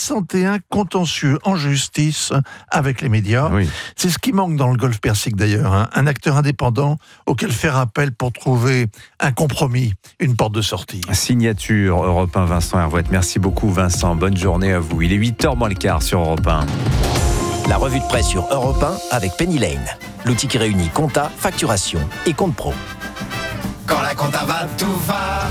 Speaker 11: 61 contentieux en justice avec les médias. Oui. C'est ce qui manque dans le Golfe Persique d'ailleurs, un acteur indépendant auquel faire appel pour trouver un compromis, une porte de sortie.
Speaker 2: Signature Europe 1, Vincent Hervouette. Merci beaucoup Vincent, bonne journée à vous. Il est 8h moins le quart sur Europe 1.
Speaker 12: La revue de presse sur Europe 1 avec Penny Lane, l'outil qui réunit compta, facturation et compte pro.
Speaker 5: Quand la compta va, tout va.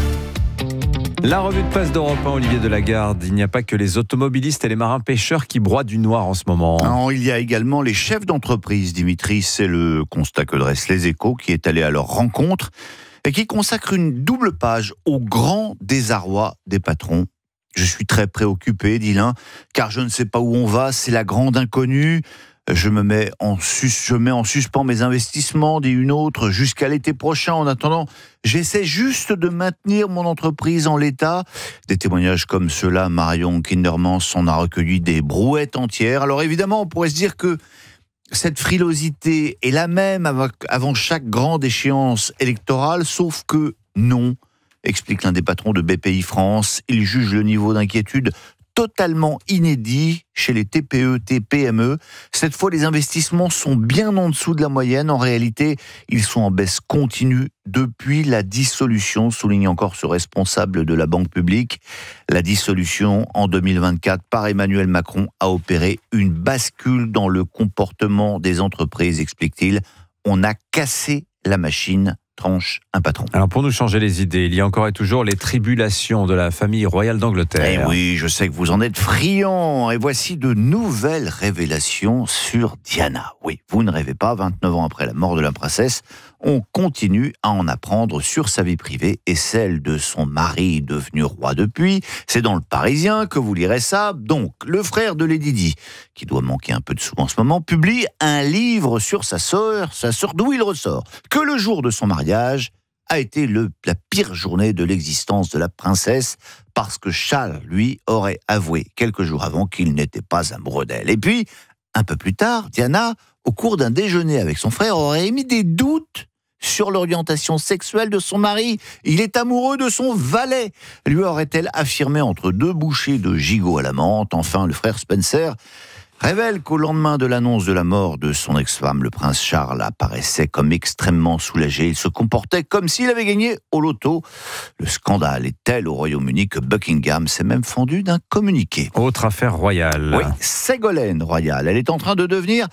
Speaker 2: La revue de presse d'Europe 1, Olivier Delagarde. Il n'y a pas que les automobilistes et les marins pêcheurs qui broient du noir en ce moment.
Speaker 1: Non, il y a également les chefs d'entreprise, Dimitri. C'est le constat que dresse Les Échos, qui est allé à leur rencontre et qui consacre une double page au grand désarroi des patrons. Je suis très préoccupé, dit l'un, car je ne sais pas où on va, c'est la grande inconnue. Je mets en suspens mes investissements, dit une autre, jusqu'à l'été prochain. En attendant, j'essaie juste de maintenir mon entreprise en l'état. Des témoignages comme ceux-là, Marion Kindermans en a recueilli des brouettes entières. Alors évidemment, on pourrait se dire que cette frilosité est la même avant chaque grande échéance électorale, sauf que non, explique l'un des patrons de BPI France. Il juge le niveau d'inquiétude totalement inédit chez les TPE, TPME. Cette fois, les investissements sont bien en dessous de la moyenne. En réalité, ils sont en baisse continue depuis la dissolution, souligne encore ce responsable de la Banque publique. La dissolution en 2024 par Emmanuel Macron a opéré une bascule dans le comportement des entreprises, explique-t-il. On a cassé la machine, tranche un patron.
Speaker 2: Alors pour nous changer les idées, il y a encore et toujours les tribulations de la famille royale d'Angleterre.
Speaker 1: Eh oui, je sais que vous en êtes friands. Et voici de nouvelles révélations sur Diana. Oui, vous ne rêvez pas, 29 ans après la mort de la princesse, on continue à en apprendre sur sa vie privée et celle de son mari devenu roi depuis. C'est dans Le Parisien que vous lirez ça. Donc, le frère de Lady Di, qui doit manquer un peu de sous en ce moment, publie un livre sur sa sœur d'où il ressort que le jour de son mariage a été la pire journée de l'existence de la princesse parce que Charles, lui, aurait avoué quelques jours avant qu'il n'était pas amoureux d'elle. Et puis, un peu plus tard, Diana, au cours d'un déjeuner avec son frère, aurait émis des doutes sur l'orientation sexuelle de son mari. Il est amoureux de son valet, lui aurait-elle affirmé entre deux bouchées de gigot à la menthe. Enfin, le frère Spencer révèle qu'au lendemain de l'annonce de la mort de son ex-femme, le prince Charles apparaissait comme extrêmement soulagé. Il se comportait comme s'il avait gagné au loto. Le scandale est tel au Royaume-Uni que Buckingham s'est même fendu d'un communiqué.
Speaker 2: Autre affaire royale.
Speaker 1: Oui, Ségolène Royal. Elle est en train de devenir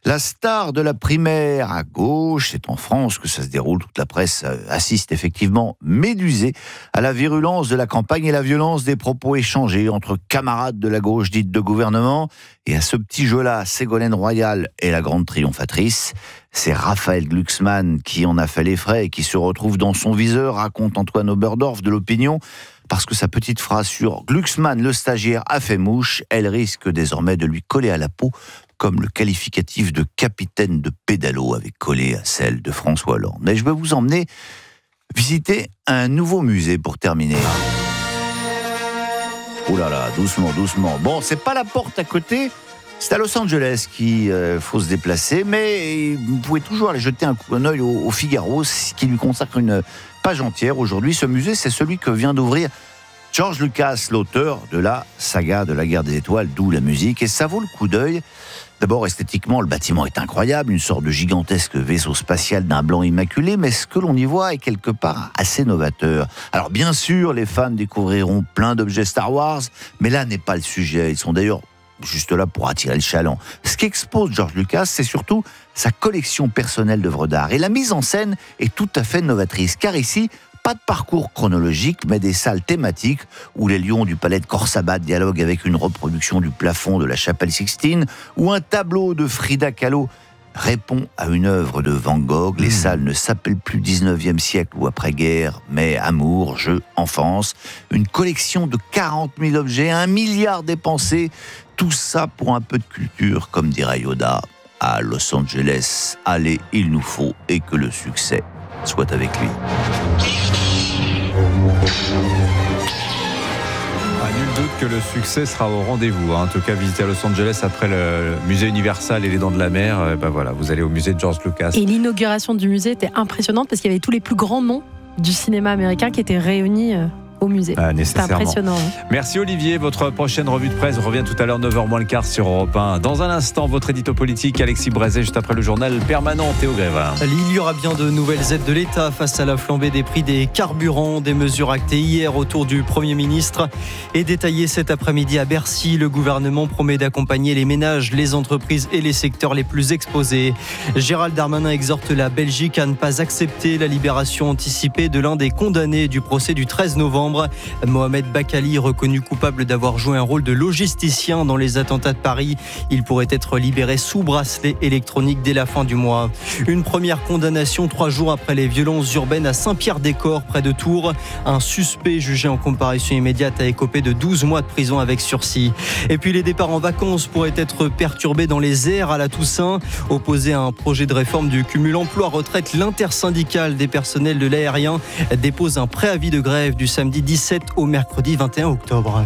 Speaker 1: La star de la primaire à gauche, c'est en France que ça se déroule. Toute la presse assiste effectivement médusée à la virulence de la campagne et la violence des propos échangés entre camarades de la gauche dite de gouvernement. Et à ce petit jeu-là, Ségolène Royal est la grande triomphatrice. C'est Raphaël Glucksmann qui en a fait les frais et qui se retrouve dans son viseur, raconte Antoine Oberdorf de l'Opinion. Parce que sa petite phrase sur Glucksmann, le stagiaire, a fait mouche, elle risque désormais de lui coller à la peau, comme le qualificatif de capitaine de pédalo avait collé à celle de François Hollande. Mais je vais vous emmener visiter un nouveau musée pour terminer. Oh là là, doucement, doucement. Bon, c'est pas la porte à côté, c'est à Los Angeles qu'il faut se déplacer, mais vous pouvez toujours aller jeter un coup d'œil au Figaro, qui lui consacre une page entière aujourd'hui. Ce musée, c'est celui que vient d'ouvrir George Lucas, l'auteur de la saga de la Guerre des Étoiles, d'où la musique, et ça vaut le coup d'œil. D'abord, esthétiquement, le bâtiment est incroyable, une sorte de gigantesque vaisseau spatial d'un blanc immaculé, mais ce que l'on y voit est quelque part assez novateur. Alors bien sûr, les fans découvriront plein d'objets Star Wars, mais là n'est pas le sujet. Ils sont d'ailleurs juste là pour attirer le chaland. Ce qu'expose George Lucas, c'est surtout sa collection personnelle d'œuvres d'art. Et la mise en scène est tout à fait novatrice, car ici, pas de parcours chronologique, mais des salles thématiques où les lions du palais de Khorsabad dialoguent avec une reproduction du plafond de la chapelle Sixtine, où un tableau de Frida Kahlo répond à une œuvre de Van Gogh. Les salles ne s'appellent plus 19e siècle ou après-guerre, mais amour, jeu, enfance. Une collection de 40 000 objets, 1 milliard dépensés. Tout ça pour un peu de culture, comme dirait Yoda. À Los Angeles, allez, il nous faut, et que le succès soit avec lui.
Speaker 2: Nul doute que le succès sera au rendez-vous. En tout cas, visiter à Los Angeles après le musée Universal et les Dents de la Mer, voilà, vous allez au musée de George Lucas.
Speaker 4: Et l'inauguration du musée était impressionnante parce qu'il y avait tous les plus grands noms du cinéma américain qui étaient réunis au musée. C'est impressionnant.
Speaker 2: Merci Olivier. Votre prochaine revue de presse revient tout à l'heure 9h moins le quart sur Europe 1. Dans un instant, votre édito politique, Alexis Brézet, juste après le journal permanent Théo Grévin.
Speaker 19: Il y aura bien de nouvelles aides de l'État face à la flambée des prix des carburants, des mesures actées hier autour du Premier ministre et détaillées cet après-midi à Bercy. Le gouvernement promet d'accompagner les ménages, les entreprises et les secteurs les plus exposés. Gérald Darmanin exhorte la Belgique à ne pas accepter la libération anticipée de l'un des condamnés du procès du 13 novembre. Mohamed Bakali, reconnu coupable d'avoir joué un rôle de logisticien dans les attentats de Paris. Il pourrait être libéré sous bracelet électronique dès la fin du mois. Une première condamnation 3 jours après les violences urbaines à Saint-Pierre-des-Corps, près de Tours. Un suspect jugé en comparution immédiate a écopé de 12 mois de prison avec sursis. Et puis les départs en vacances pourraient être perturbés dans les airs à la Toussaint. Opposé à un projet de réforme du cumul emploi-retraite, l'intersyndicale des personnels de l'aérien dépose un préavis de grève du samedi 17 au mercredi 21 octobre.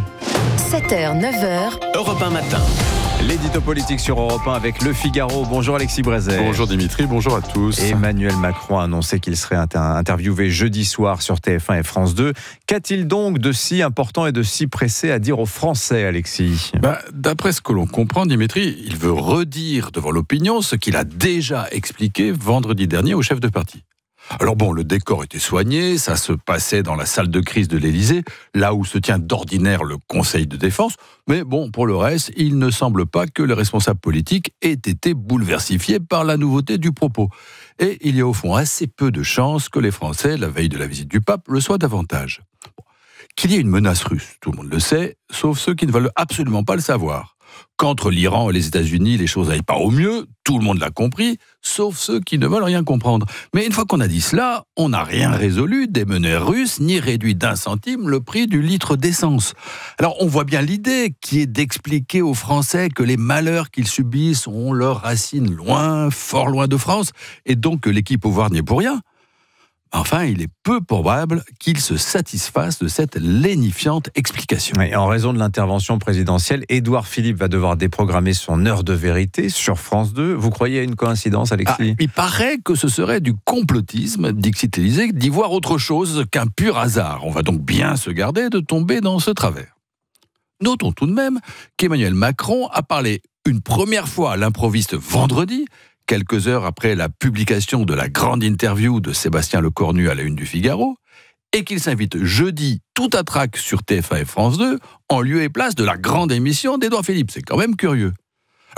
Speaker 13: 7h, 9h.
Speaker 12: Europe 1 matin.
Speaker 2: L'édito politique sur Europe 1 avec Le Figaro. Bonjour Alexis Brézet.
Speaker 9: Bonjour Dimitri, bonjour à tous.
Speaker 2: Emmanuel Macron a annoncé qu'il serait interviewé jeudi soir sur TF1 et France 2. Qu'a-t-il donc de si important et de si pressé à dire aux Français, Alexis ?
Speaker 9: D'après ce que l'on comprend, Dimitri, il veut redire devant l'opinion ce qu'il a déjà expliqué vendredi dernier au chef de parti. Alors bon, le décor était soigné, ça se passait dans la salle de crise de l'Élysée, là où se tient d'ordinaire le Conseil de défense, mais bon, pour le reste, il ne semble pas que les responsables politiques aient été bouleversifiés par la nouveauté du propos. Et il y a au fond assez peu de chances que les Français, la veille de la visite du pape, le soient davantage. Qu'il y ait une menace russe, tout le monde le sait, sauf ceux qui ne veulent absolument pas le savoir. Qu'entre l'Iran et les États-Unis, les choses n'aillent pas au mieux, tout le monde l'a compris, sauf ceux qui ne veulent rien comprendre. Mais une fois qu'on a dit cela, on n'a rien résolu des menaces russes, ni réduit d'1 centime le prix du litre d'essence. Alors on voit bien l'idée qui est d'expliquer aux Français que les malheurs qu'ils subissent ont leurs racines loin, fort loin de France, et donc que l'équipe au pouvoir n'y est pour rien. Enfin, il est peu probable qu'il se satisfasse de cette lénifiante explication.
Speaker 2: Et en raison de l'intervention présidentielle, Édouard Philippe va devoir déprogrammer son heure de vérité sur France 2. Vous croyez à une coïncidence, Alexis ?
Speaker 9: Il paraît que ce serait du complotisme, dixit l'Élysée, d'y voir autre chose qu'un pur hasard. On va donc bien se garder de tomber dans ce travers. Notons tout de même qu'Emmanuel Macron a parlé une première fois à l'improviste vendredi, quelques heures après la publication de la grande interview de Sébastien Lecornu à la une du Figaro, et qu'il s'invite jeudi tout à trac sur TF1 et France 2 en lieu et place de la grande émission d'Édouard Philippe. C'est quand même curieux. Alors,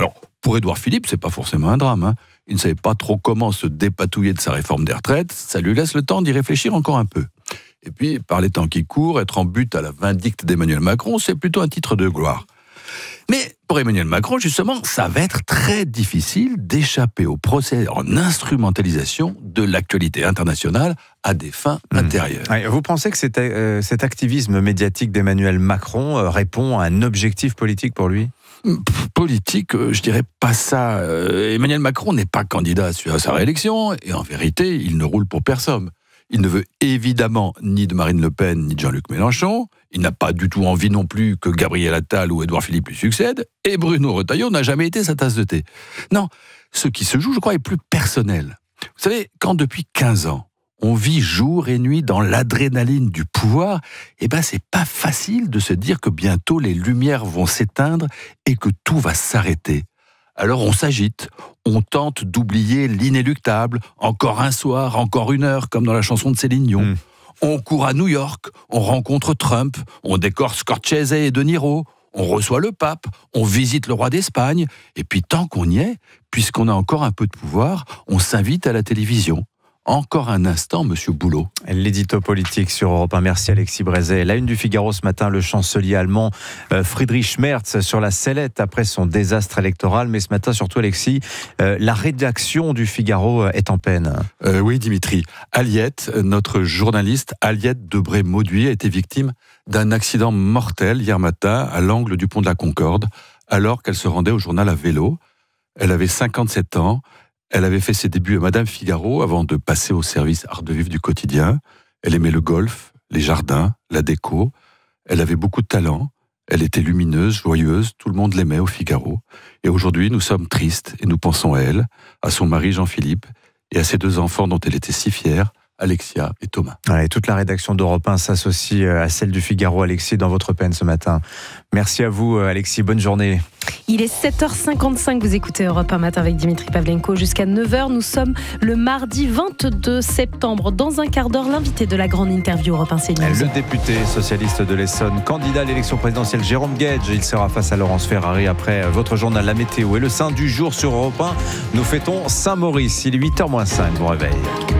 Speaker 9: Pour Édouard Philippe, c'est pas forcément un drame. Hein. Il ne savait pas trop comment se dépatouiller de sa réforme des retraites. Ça lui laisse le temps d'y réfléchir encore un peu. Et puis, par les temps qui courent, être en but à la vindicte d'Emmanuel Macron, c'est plutôt un titre de gloire. Mais pour Emmanuel Macron, justement, ça va être très difficile d'échapper au procès en instrumentalisation de l'actualité internationale à des fins intérieures.
Speaker 2: Vous pensez que cet activisme médiatique d'Emmanuel Macron répond à un objectif politique pour lui ?
Speaker 9: Politique, je dirais pas ça. Emmanuel Macron n'est pas candidat à sa réélection, et en vérité, il ne roule pour personne. Il ne veut évidemment ni de Marine Le Pen, ni de Jean-Luc Mélenchon. Il n'a pas du tout envie non plus que Gabriel Attal ou Édouard Philippe lui succèdent. Et Bruno Retailleau n'a jamais été sa tasse de thé. Non, ce qui se joue, je crois, est plus personnel. Vous savez, quand depuis 15 ans, on vit jour et nuit dans l'adrénaline du pouvoir, c'est pas facile de se dire que bientôt les lumières vont s'éteindre et que tout va s'arrêter. Alors on s'agite, on tente d'oublier l'inéluctable, encore un soir, encore une heure, comme dans la chanson de Céline Dion. On court à New York, on rencontre Trump, on décore Scorsese et De Niro, on reçoit le pape, on visite le roi d'Espagne, et puis tant qu'on y est, puisqu'on a encore un peu de pouvoir, on s'invite à la télévision. Encore un instant, Monsieur Boulot.
Speaker 2: L'édito politique sur Europe 1. Merci Alexis Brézet. La une du Figaro ce matin, le chancelier allemand Friedrich Merz sur la sellette après son désastre électoral. Mais ce matin, surtout Alexis, la rédaction du Figaro est en peine.
Speaker 9: Oui, Dimitri. Aliette, notre journaliste Aliette Debré-Mauduit, a été victime d'un accident mortel hier matin à l'angle du pont de la Concorde, alors qu'elle se rendait au journal à vélo. Elle avait 57 ans. Elle avait fait ses débuts à Madame Figaro avant de passer au service art de vivre du quotidien. Elle aimait le golf, les jardins, la déco. Elle avait beaucoup de talent. Elle était lumineuse, joyeuse. Tout le monde l'aimait au Figaro. Et aujourd'hui, nous sommes tristes et nous pensons à elle, à son mari Jean-Philippe et à ses 2 enfants dont elle était si fière, Alexia et Thomas.
Speaker 2: Et toute la rédaction d'Europe 1 s'associe à celle du Figaro. Alexis, dans votre peine ce matin. Merci à vous, Alexis. Bonne journée.
Speaker 4: Il est 7h55, vous écoutez Europe 1 matin avec Dimitri Pavlenko jusqu'à 9h. Nous sommes le mardi 22 septembre. Dans un quart d'heure, l'invité de la grande interview Europe 1 CNews.
Speaker 2: Le député socialiste de l'Essonne, candidat à l'élection présidentielle, Jérôme Guedj. Il sera face à Laurence Ferrari après votre journal La Météo. Et le saint du jour sur Europe 1, nous fêtons Saint-Maurice. Il est 8h-5, bon réveil.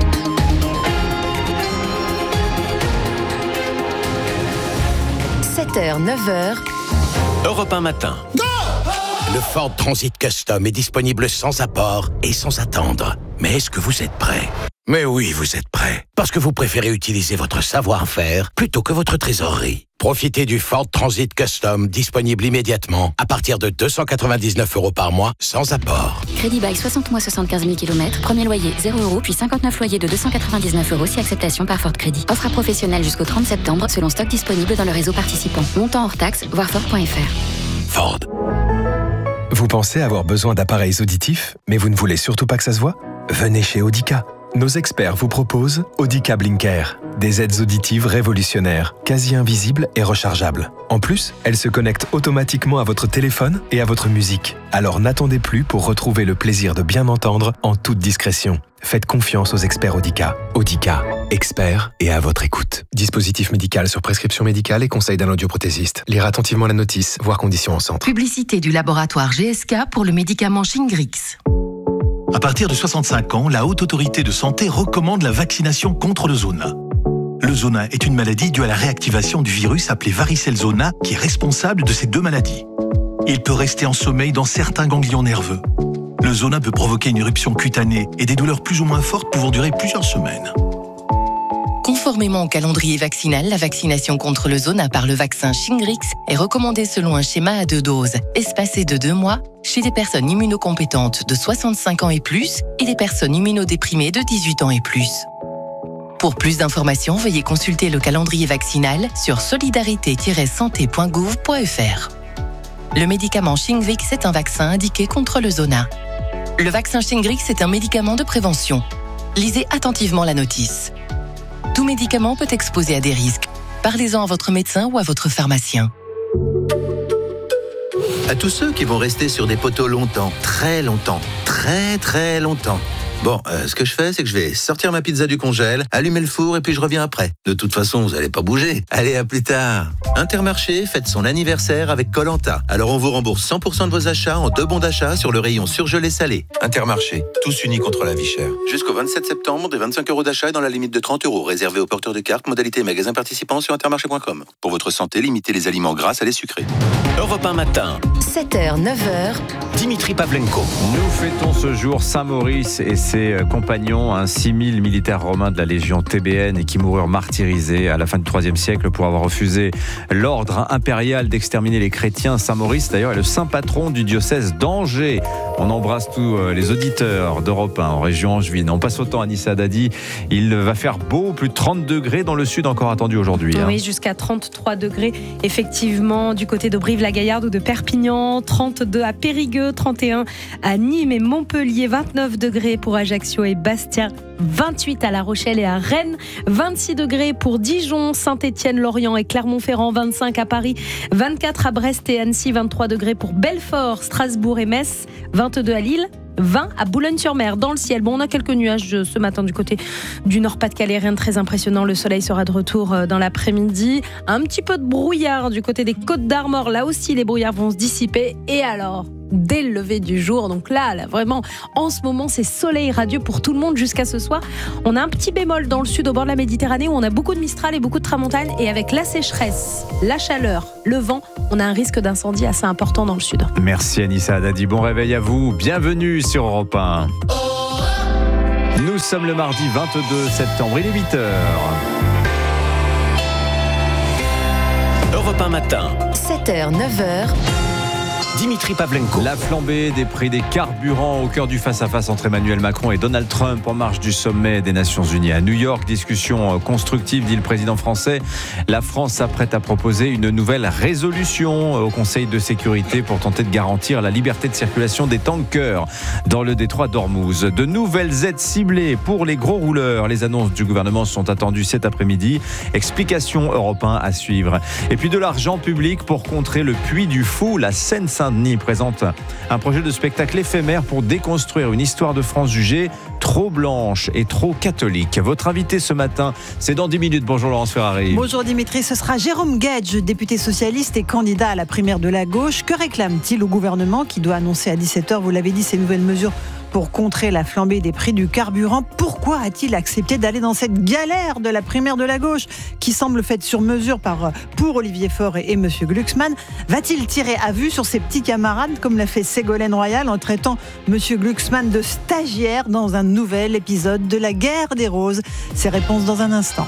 Speaker 13: – 7h, 9h.
Speaker 12: Europe 1 matin. Le Ford Transit Custom est disponible sans apport et sans attendre. Mais est-ce que vous êtes prêts ? Mais oui, vous êtes prêts. Parce que vous préférez utiliser votre savoir-faire plutôt que votre trésorerie. Profitez du Ford Transit Custom disponible immédiatement à partir de 299 € par mois sans apport.
Speaker 17: Crédit bail 60 mois 75 000 km. Premier loyer 0 €, puis 59 loyers de 299 € si acceptation par Ford Crédit. Offre à professionnel jusqu'au 30 septembre selon stock disponible dans le réseau participant. Montant hors taxe, voir Ford.fr.
Speaker 12: Ford.
Speaker 18: Vous pensez avoir besoin d'appareils auditifs, mais vous ne voulez surtout pas que ça se voit ? Venez chez Audica. Nos experts vous proposent Audica Blinker, des aides auditives révolutionnaires, quasi invisibles et rechargeables. En plus, elles se connectent automatiquement à votre téléphone et à votre musique. Alors n'attendez plus pour retrouver le plaisir de bien entendre en toute discrétion. Faites confiance aux experts Audica. Audica, experts et à votre écoute. Dispositif médical sur prescription médicale et conseil d'un audioprothésiste. Lire attentivement la notice, voir conditions en centre.
Speaker 20: Publicité du laboratoire GSK pour le médicament Shingrix.
Speaker 21: À partir de 65 ans, la Haute Autorité de Santé recommande la vaccination contre le zona. Le zona est une maladie due à la réactivation du virus appelé varicelle zona qui est responsable de ces 2 maladies. Il peut rester en sommeil dans certains ganglions nerveux. Le zona peut provoquer une éruption cutanée et des douleurs plus ou moins fortes pouvant durer plusieurs semaines.
Speaker 20: Conformément au calendrier vaccinal, la vaccination contre le zona par le vaccin Shingrix est recommandée selon un schéma à 2 doses, espacé de 2 mois, chez des personnes immunocompétentes de 65 ans et plus et des personnes immunodéprimées de 18 ans et plus. Pour plus d'informations, veuillez consulter le calendrier vaccinal sur solidarité-santé.gouv.fr. Le médicament Shingrix est un vaccin indiqué contre le zona. Le vaccin Shingrix est un médicament de prévention. Lisez attentivement la notice. Tout médicament peut exposer à des risques. Parlez-en à votre médecin ou à votre pharmacien.
Speaker 22: À tous ceux qui vont rester sur des poteaux longtemps, très longtemps, très très longtemps.
Speaker 7: Bon, ce que je fais, c'est que je vais sortir ma pizza du congèle, allumer le four et puis je reviens après. De toute façon, vous allez pas bouger. Allez, à plus tard. Intermarché fête son anniversaire avec Koh-Lanta. Alors on vous rembourse 100% de vos achats en 2 bons d'achat sur le rayon surgelé salé. Intermarché, tous unis contre la vie chère. Jusqu'au 27 septembre, des 25 € d'achat et dans la limite de 30 €, réservé aux porteurs de cartes, modalité magasin participant sur intermarché.com. Pour votre santé, limitez les aliments gras à les sucrés.
Speaker 5: Europe 1 matin.
Speaker 13: 7h, 9h.
Speaker 5: Dimitri Pavlenko.
Speaker 2: Nous fêtons ce jour Saint-Maurice et ses compagnons, 6000 militaires romains de la Légion TBN et qui moururent martyrisés à la fin du IIIe siècle pour avoir refusé l'ordre impérial d'exterminer les chrétiens. Saint-Maurice, d'ailleurs, est le saint patron du diocèse d'Angers. On embrasse tous les auditeurs d'Europe 1 en région angevine. On passe au temps à Anissa Dadi. Il va faire beau, plus de 30 degrés dans le sud encore attendu aujourd'hui.
Speaker 4: Oui, jusqu'à 33 degrés, effectivement, du côté de Brive-la-Gaillarde ou de Perpignan, 32 à Périgueux, 31 à Nîmes et Montpellier, 29 degrés pour Ajaccio et Bastia, 28 à La Rochelle et à Rennes, 26 degrés pour Dijon, Saint-Étienne, Lorient et Clermont-Ferrand, 25 à Paris, 24 à Brest et Annecy, 23 degrés pour Belfort, Strasbourg et Metz, 22 à Lille, 20 à Boulogne-sur-Mer. Dans le ciel, bon, on a quelques nuages ce matin du côté du Nord-Pas-de-Calais, rien de très impressionnant. Le soleil sera de retour dans l'après-midi. Un petit peu de brouillard du côté des Côtes-d'Armor. Là aussi, les brouillards vont se dissiper. Et alors, dès le lever du jour, donc là, vraiment, en ce moment, c'est soleil radieux pour tout le monde jusqu'à ce soir. On a un petit bémol dans le sud, au bord de la Méditerranée, où on a beaucoup de Mistral et beaucoup de Tramontane. Et avec la sécheresse, la chaleur, le vent, on a un risque d'incendie assez important dans le sud.
Speaker 2: Merci Anissa Dadi, bon réveil à vous. Bienvenue sur Europe 1. Nous sommes le mardi 22 septembre, il est 8h.
Speaker 5: Europe 1 matin.
Speaker 13: 7h, 9h.
Speaker 5: Dimitri Pavlenko.
Speaker 2: La flambée des prix des carburants au cœur du face-à-face entre Emmanuel Macron et Donald Trump en marge du sommet des Nations Unies à New York. Discussion constructive, dit le président français. La France s'apprête à proposer une nouvelle résolution au Conseil de sécurité pour tenter de garantir la liberté de circulation des tankers dans le détroit d'Ormuz. De nouvelles aides ciblées pour les gros rouleurs. Les annonces du gouvernement sont attendues cet après-midi. Explication Europe 1 à suivre. Et puis de l'argent public pour contrer le Puy du Fou. La Seine-Saint-Denis présente un projet de spectacle éphémère pour déconstruire une histoire de France jugée trop blanche et trop catholique. Votre invité ce matin, c'est dans 10 minutes. Bonjour Laurence Ferrari.
Speaker 14: Bonjour Dimitri, ce sera Jérôme Gage, député socialiste et candidat à la primaire de la gauche. Que réclame-t-il au gouvernement qui doit annoncer à 17h, vous l'avez dit, ces nouvelles mesures pour contrer la flambée des prix du carburant? Pourquoi a-t-il accepté d'aller dans cette galère de la primaire de la gauche qui semble faite sur mesure pour Olivier Faure et M. Glucksmann? Va-t-il tirer à vue sur ses petits camarades comme l'a fait Ségolène Royal en traitant M. Glucksmann de stagiaire dans un nouvel épisode de la guerre des roses? Ces réponses dans un instant.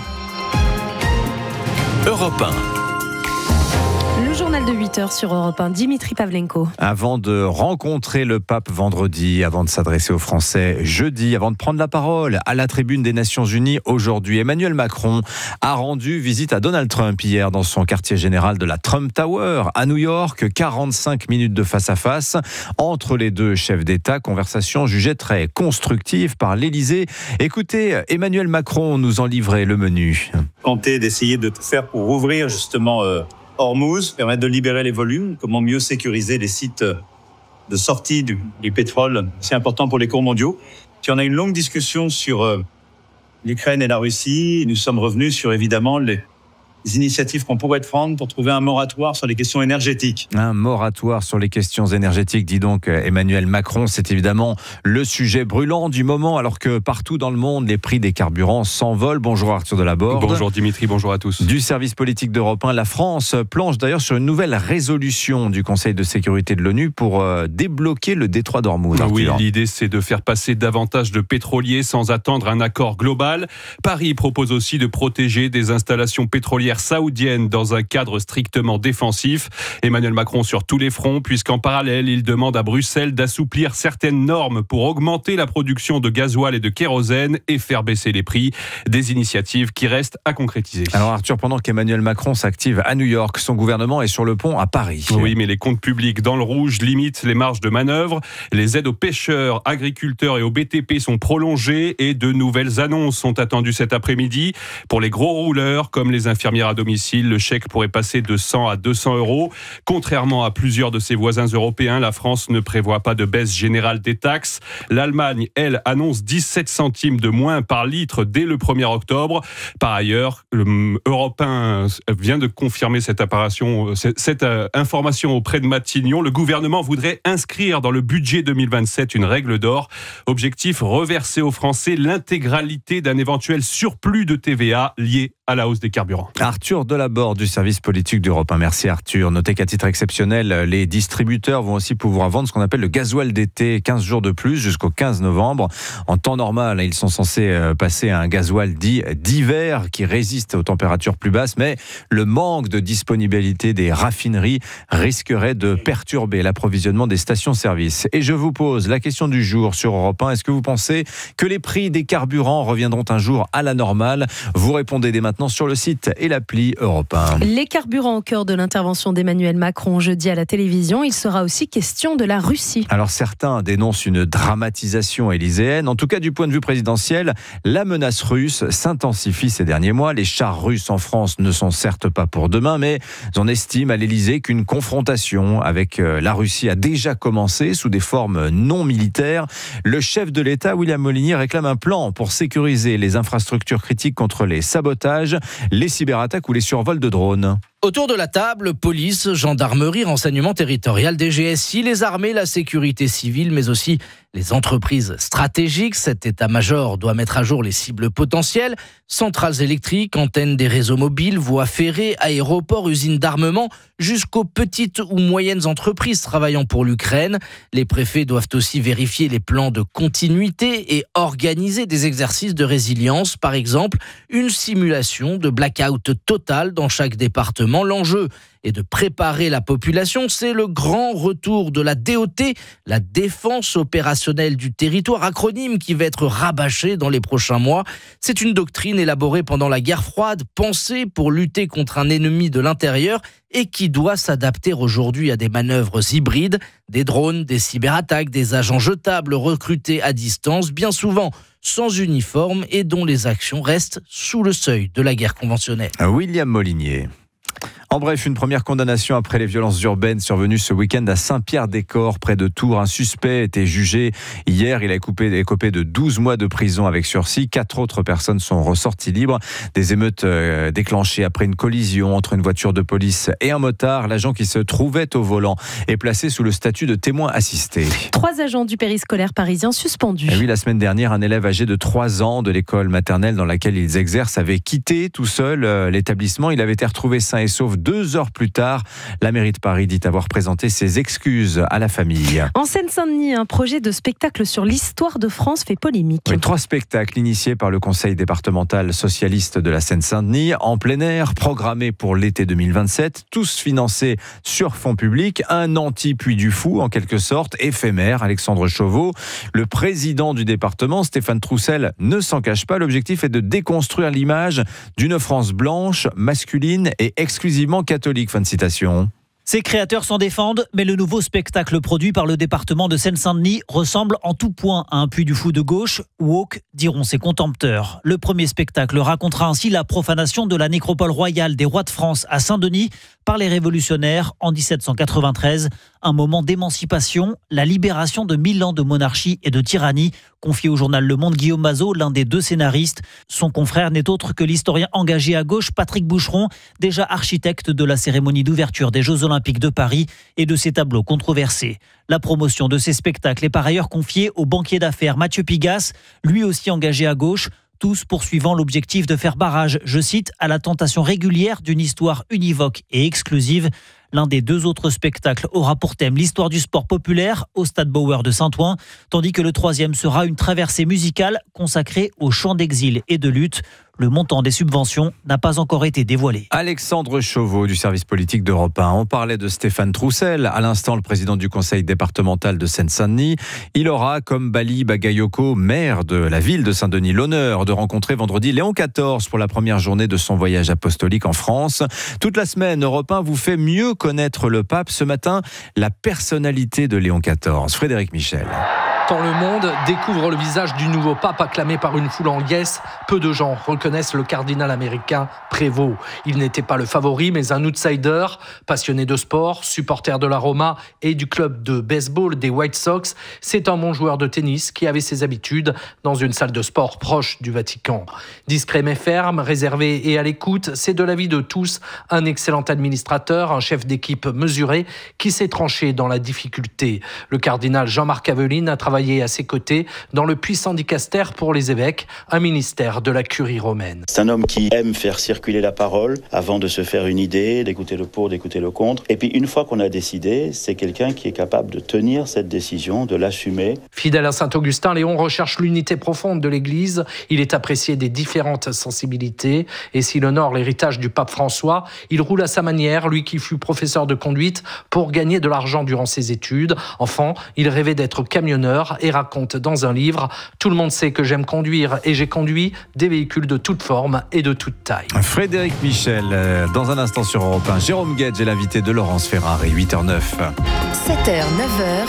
Speaker 5: Europe 1.
Speaker 4: Le journal de 8h sur Europe 1, Dimitri Pavlenko.
Speaker 2: Avant de rencontrer le pape vendredi, avant de s'adresser aux Français jeudi, avant de prendre la parole à la tribune des Nations Unies aujourd'hui, Emmanuel Macron a rendu visite à Donald Trump hier dans son quartier général de la Trump Tower à New York. 45 minutes de face-à-face entre les deux chefs d'État. Conversation jugée très constructive par l'Élysée. Écoutez, Emmanuel Macron nous en livrait le menu.
Speaker 22: Tenter d'essayer de tout faire pour ouvrir justement Ormuz, permettre de libérer les volumes, comment mieux sécuriser les sites de sortie du pétrole, c'est important pour les cours mondiaux. Puis on a une longue discussion sur l'Ukraine et la Russie. Nous sommes revenus sur évidemment les initiatives qu'on pourrait prendre pour trouver un moratoire sur les questions énergétiques.
Speaker 2: Un moratoire sur les questions énergétiques, dit donc Emmanuel Macron. C'est évidemment le sujet brûlant du moment, alors que partout dans le monde, les prix des carburants s'envolent. Bonjour Arthur Delaborde.
Speaker 9: Bonjour Dimitri, bonjour à tous.
Speaker 2: Du service politique d'Europe 1, la France planche d'ailleurs sur une nouvelle résolution du Conseil de sécurité de l'ONU pour débloquer le détroit d'Ormuz.
Speaker 9: Oui, l'idée c'est de faire passer davantage de pétroliers sans attendre un accord global. Paris propose aussi de protéger des installations pétrolières saoudienne dans un cadre strictement défensif. Emmanuel Macron sur tous les fronts, puisqu'en parallèle, il demande à Bruxelles d'assouplir certaines normes pour augmenter la production de gasoil et de kérosène et faire baisser les prix. Des initiatives qui restent à concrétiser.
Speaker 2: Alors Arthur, pendant qu'Emmanuel Macron s'active à New York, son gouvernement est sur le pont à Paris.
Speaker 9: Oui, mais les comptes publics dans le rouge limitent les marges de manœuvre. Les aides aux pêcheurs, agriculteurs et aux BTP sont prolongées et de nouvelles annonces sont attendues cet après-midi pour les gros rouleurs comme les infirmières
Speaker 6: à domicile. Le chèque pourrait passer de 100 à 200 €. Contrairement à plusieurs de ses voisins européens, la France ne prévoit pas de baisse générale des taxes. L'Allemagne, elle, annonce 17 centimes de moins par litre dès le 1er octobre. Par ailleurs, Europe 1 vient de confirmer cette information auprès de Matignon. Le gouvernement voudrait inscrire dans le budget 2027 une règle d'or. Objectif, reverser aux Français l'intégralité d'un éventuel surplus de TVA lié à la hausse des carburants.
Speaker 2: Arthur Delaborde du service politique d'Europe 1. Merci Arthur. Notez qu'à titre exceptionnel, les distributeurs vont aussi pouvoir vendre ce qu'on appelle le gasoil d'été, 15 jours de plus jusqu'au 15 novembre. En temps normal, ils sont censés passer à un gasoil dit d'hiver qui résiste aux températures plus basses, mais le manque de disponibilité des raffineries risquerait de perturber l'approvisionnement des stations-service. Et je vous pose la question du jour sur Europe 1. Est-ce que vous pensez que les prix des carburants reviendront un jour à la normale ? Vous répondez dès maintenant sur le site et l'appli Europe 1.
Speaker 4: Les carburants au cœur de l'intervention d'Emmanuel Macron jeudi à la télévision. Il sera aussi question de la Russie.
Speaker 2: Alors certains dénoncent une dramatisation élyséenne. En tout cas, du point de vue présidentiel, la menace russe s'intensifie ces derniers mois. Les chars russes en France ne sont certes pas pour demain, mais on estime à l'Élysée qu'une confrontation avec la Russie a déjà commencé sous des formes non militaires. Le chef de l'État, William Molinier, réclame un plan pour sécuriser les infrastructures critiques contre les sabotages, les cyberattaques ou les survols de drones.
Speaker 10: Autour de la table, police, gendarmerie, renseignement territorial, DGSI, les armées, la sécurité civile, mais aussi les entreprises stratégiques. Cet état-major doit mettre à jour les cibles potentielles, centrales électriques, antennes des réseaux mobiles, voies ferrées, aéroports, usines d'armement, jusqu'aux petites ou moyennes entreprises travaillant pour l'Ukraine. Les préfets doivent aussi vérifier les plans de continuité et organiser des exercices de résilience, par exemple une simulation de blackout total dans chaque département. L'enjeu est de préparer la population. C'est le grand retour de la DOT, la défense opérationnelle du territoire, acronyme qui va être rabâché dans les prochains mois. C'est une doctrine élaborée pendant la guerre froide, pensée pour lutter contre un ennemi de l'intérieur et qui doit s'adapter aujourd'hui à des manœuvres hybrides, des drones, des cyberattaques, des agents jetables recrutés à distance, bien souvent sans uniforme et dont les actions restent sous le seuil de la guerre conventionnelle.
Speaker 2: William Molinier. En bref, une première condamnation après les violences urbaines survenues ce week-end à Saint-Pierre-des-Corps, près de Tours. Un suspect a été jugé hier. Il a écopé de 12 mois de prison avec sursis. 4 autres personnes sont ressorties libres. Des émeutes déclenchées après une collision entre une voiture de police et un motard. L'agent qui se trouvait au volant est placé sous le statut de témoin assisté.
Speaker 4: 3 agents du périscolaire parisien suspendus.
Speaker 2: Et oui, la semaine dernière, un élève âgé de 3 ans de l'école maternelle dans laquelle ils exercent avait quitté tout seul l'établissement. Il avait été retrouvé sain et sauf 2 heures plus tard. La mairie de Paris dit avoir présenté ses excuses à la famille.
Speaker 4: En Seine-Saint-Denis, un projet de spectacle sur l'histoire de France fait polémique.
Speaker 2: Oui, 3 spectacles initiés par le conseil départemental socialiste de la Seine-Saint-Denis, en plein air, programmés pour l'été 2027, tous financés sur fonds publics. Un anti-Puy du Fou, en quelque sorte, éphémère. Alexandre Chauveau, le président du département, Stéphane Troussel, ne s'en cache pas. L'objectif est de déconstruire l'image d'une France blanche, masculine et exclusivement catholique. Fin de citation.
Speaker 23: Ses créateurs s'en défendent, mais le nouveau spectacle produit par le département de Seine-Saint-Denis ressemble en tout point à un Puy du Fou de gauche, woke, diront ses contempteurs. Le premier spectacle racontera ainsi la profanation de la nécropole royale des rois de France à Saint-Denis par les révolutionnaires en 1793. Un moment d'émancipation, la libération de 1000 ans de monarchie et de tyrannie, confié au journal Le Monde Guillaume Mazot, l'un des 2 scénaristes. Son confrère n'est autre que l'historien engagé à gauche Patrick Boucheron, déjà architecte de la cérémonie d'ouverture des Jeux Olympiques de Paris et de ses tableaux controversés. La promotion de ces spectacles est par ailleurs confiée au banquier d'affaires Mathieu Pigasse, lui aussi engagé à gauche, tous poursuivant l'objectif de faire barrage, je cite, à la tentation régulière d'une histoire univoque et exclusive. L'un des 2 autres spectacles aura pour thème l'histoire du sport populaire au Stade Bauer de Saint-Ouen, tandis que le 3e sera une traversée musicale consacrée aux chants d'exil et de lutte. Le montant des subventions n'a pas encore été dévoilé.
Speaker 2: Alexandre Chauveau du service politique d'Europe 1. On parlait de Stéphane Troussel, à l'instant le président du conseil départemental de Seine-Saint-Denis. Il aura, comme Bali Bagayoko, maire de la ville de Saint-Denis, l'honneur de rencontrer vendredi Léon XIV pour la première journée de son voyage apostolique en France. Toute la semaine, Europe 1 vous fait mieux connaître le pape. Ce matin, la personnalité de Léon XIV. Frédéric Michel.
Speaker 10: Quand le monde découvre le visage du nouveau pape acclamé par une foule en liesse, peu de gens reconnaissent le cardinal américain Prévost. Il n'était pas le favori, mais un outsider, passionné de sport, supporter de la Roma et du club de baseball des White Sox. C'est un bon joueur de tennis qui avait ses habitudes dans une salle de sport proche du Vatican. Discret mais ferme, réservé et à l'écoute, c'est de l'avis de tous un excellent administrateur, un chef d'équipe mesuré qui s'est tranché dans la difficulté. Le cardinal Jean-Marc Aveline a travaillé à ses côtés dans le puissant dicaster pour les évêques, un ministère de la curie romaine.
Speaker 3: C'est un homme qui aime faire circuler la parole avant de se faire une idée, d'écouter le pour, d'écouter le contre. Et puis une fois qu'on a décidé, c'est quelqu'un qui est capable de tenir cette décision, de l'assumer.
Speaker 10: Fidèle à Saint-Augustin, Léon recherche l'unité profonde de l'Église. Il est apprécié des différentes sensibilités. Et s'il honore l'héritage du pape François, il roule à sa manière, lui qui fut professeur de conduite pour gagner de l'argent durant ses études. Enfant, il rêvait d'être camionneur et raconte dans un livre « Tout le monde sait que j'aime conduire et j'ai conduit des véhicules de toute forme et de toute taille ».
Speaker 2: Frédéric Michel, dans un instant sur Europe 1. Jérôme Gage est l'invité de Laurence Ferrari, 8h09.
Speaker 13: 7h, 9h.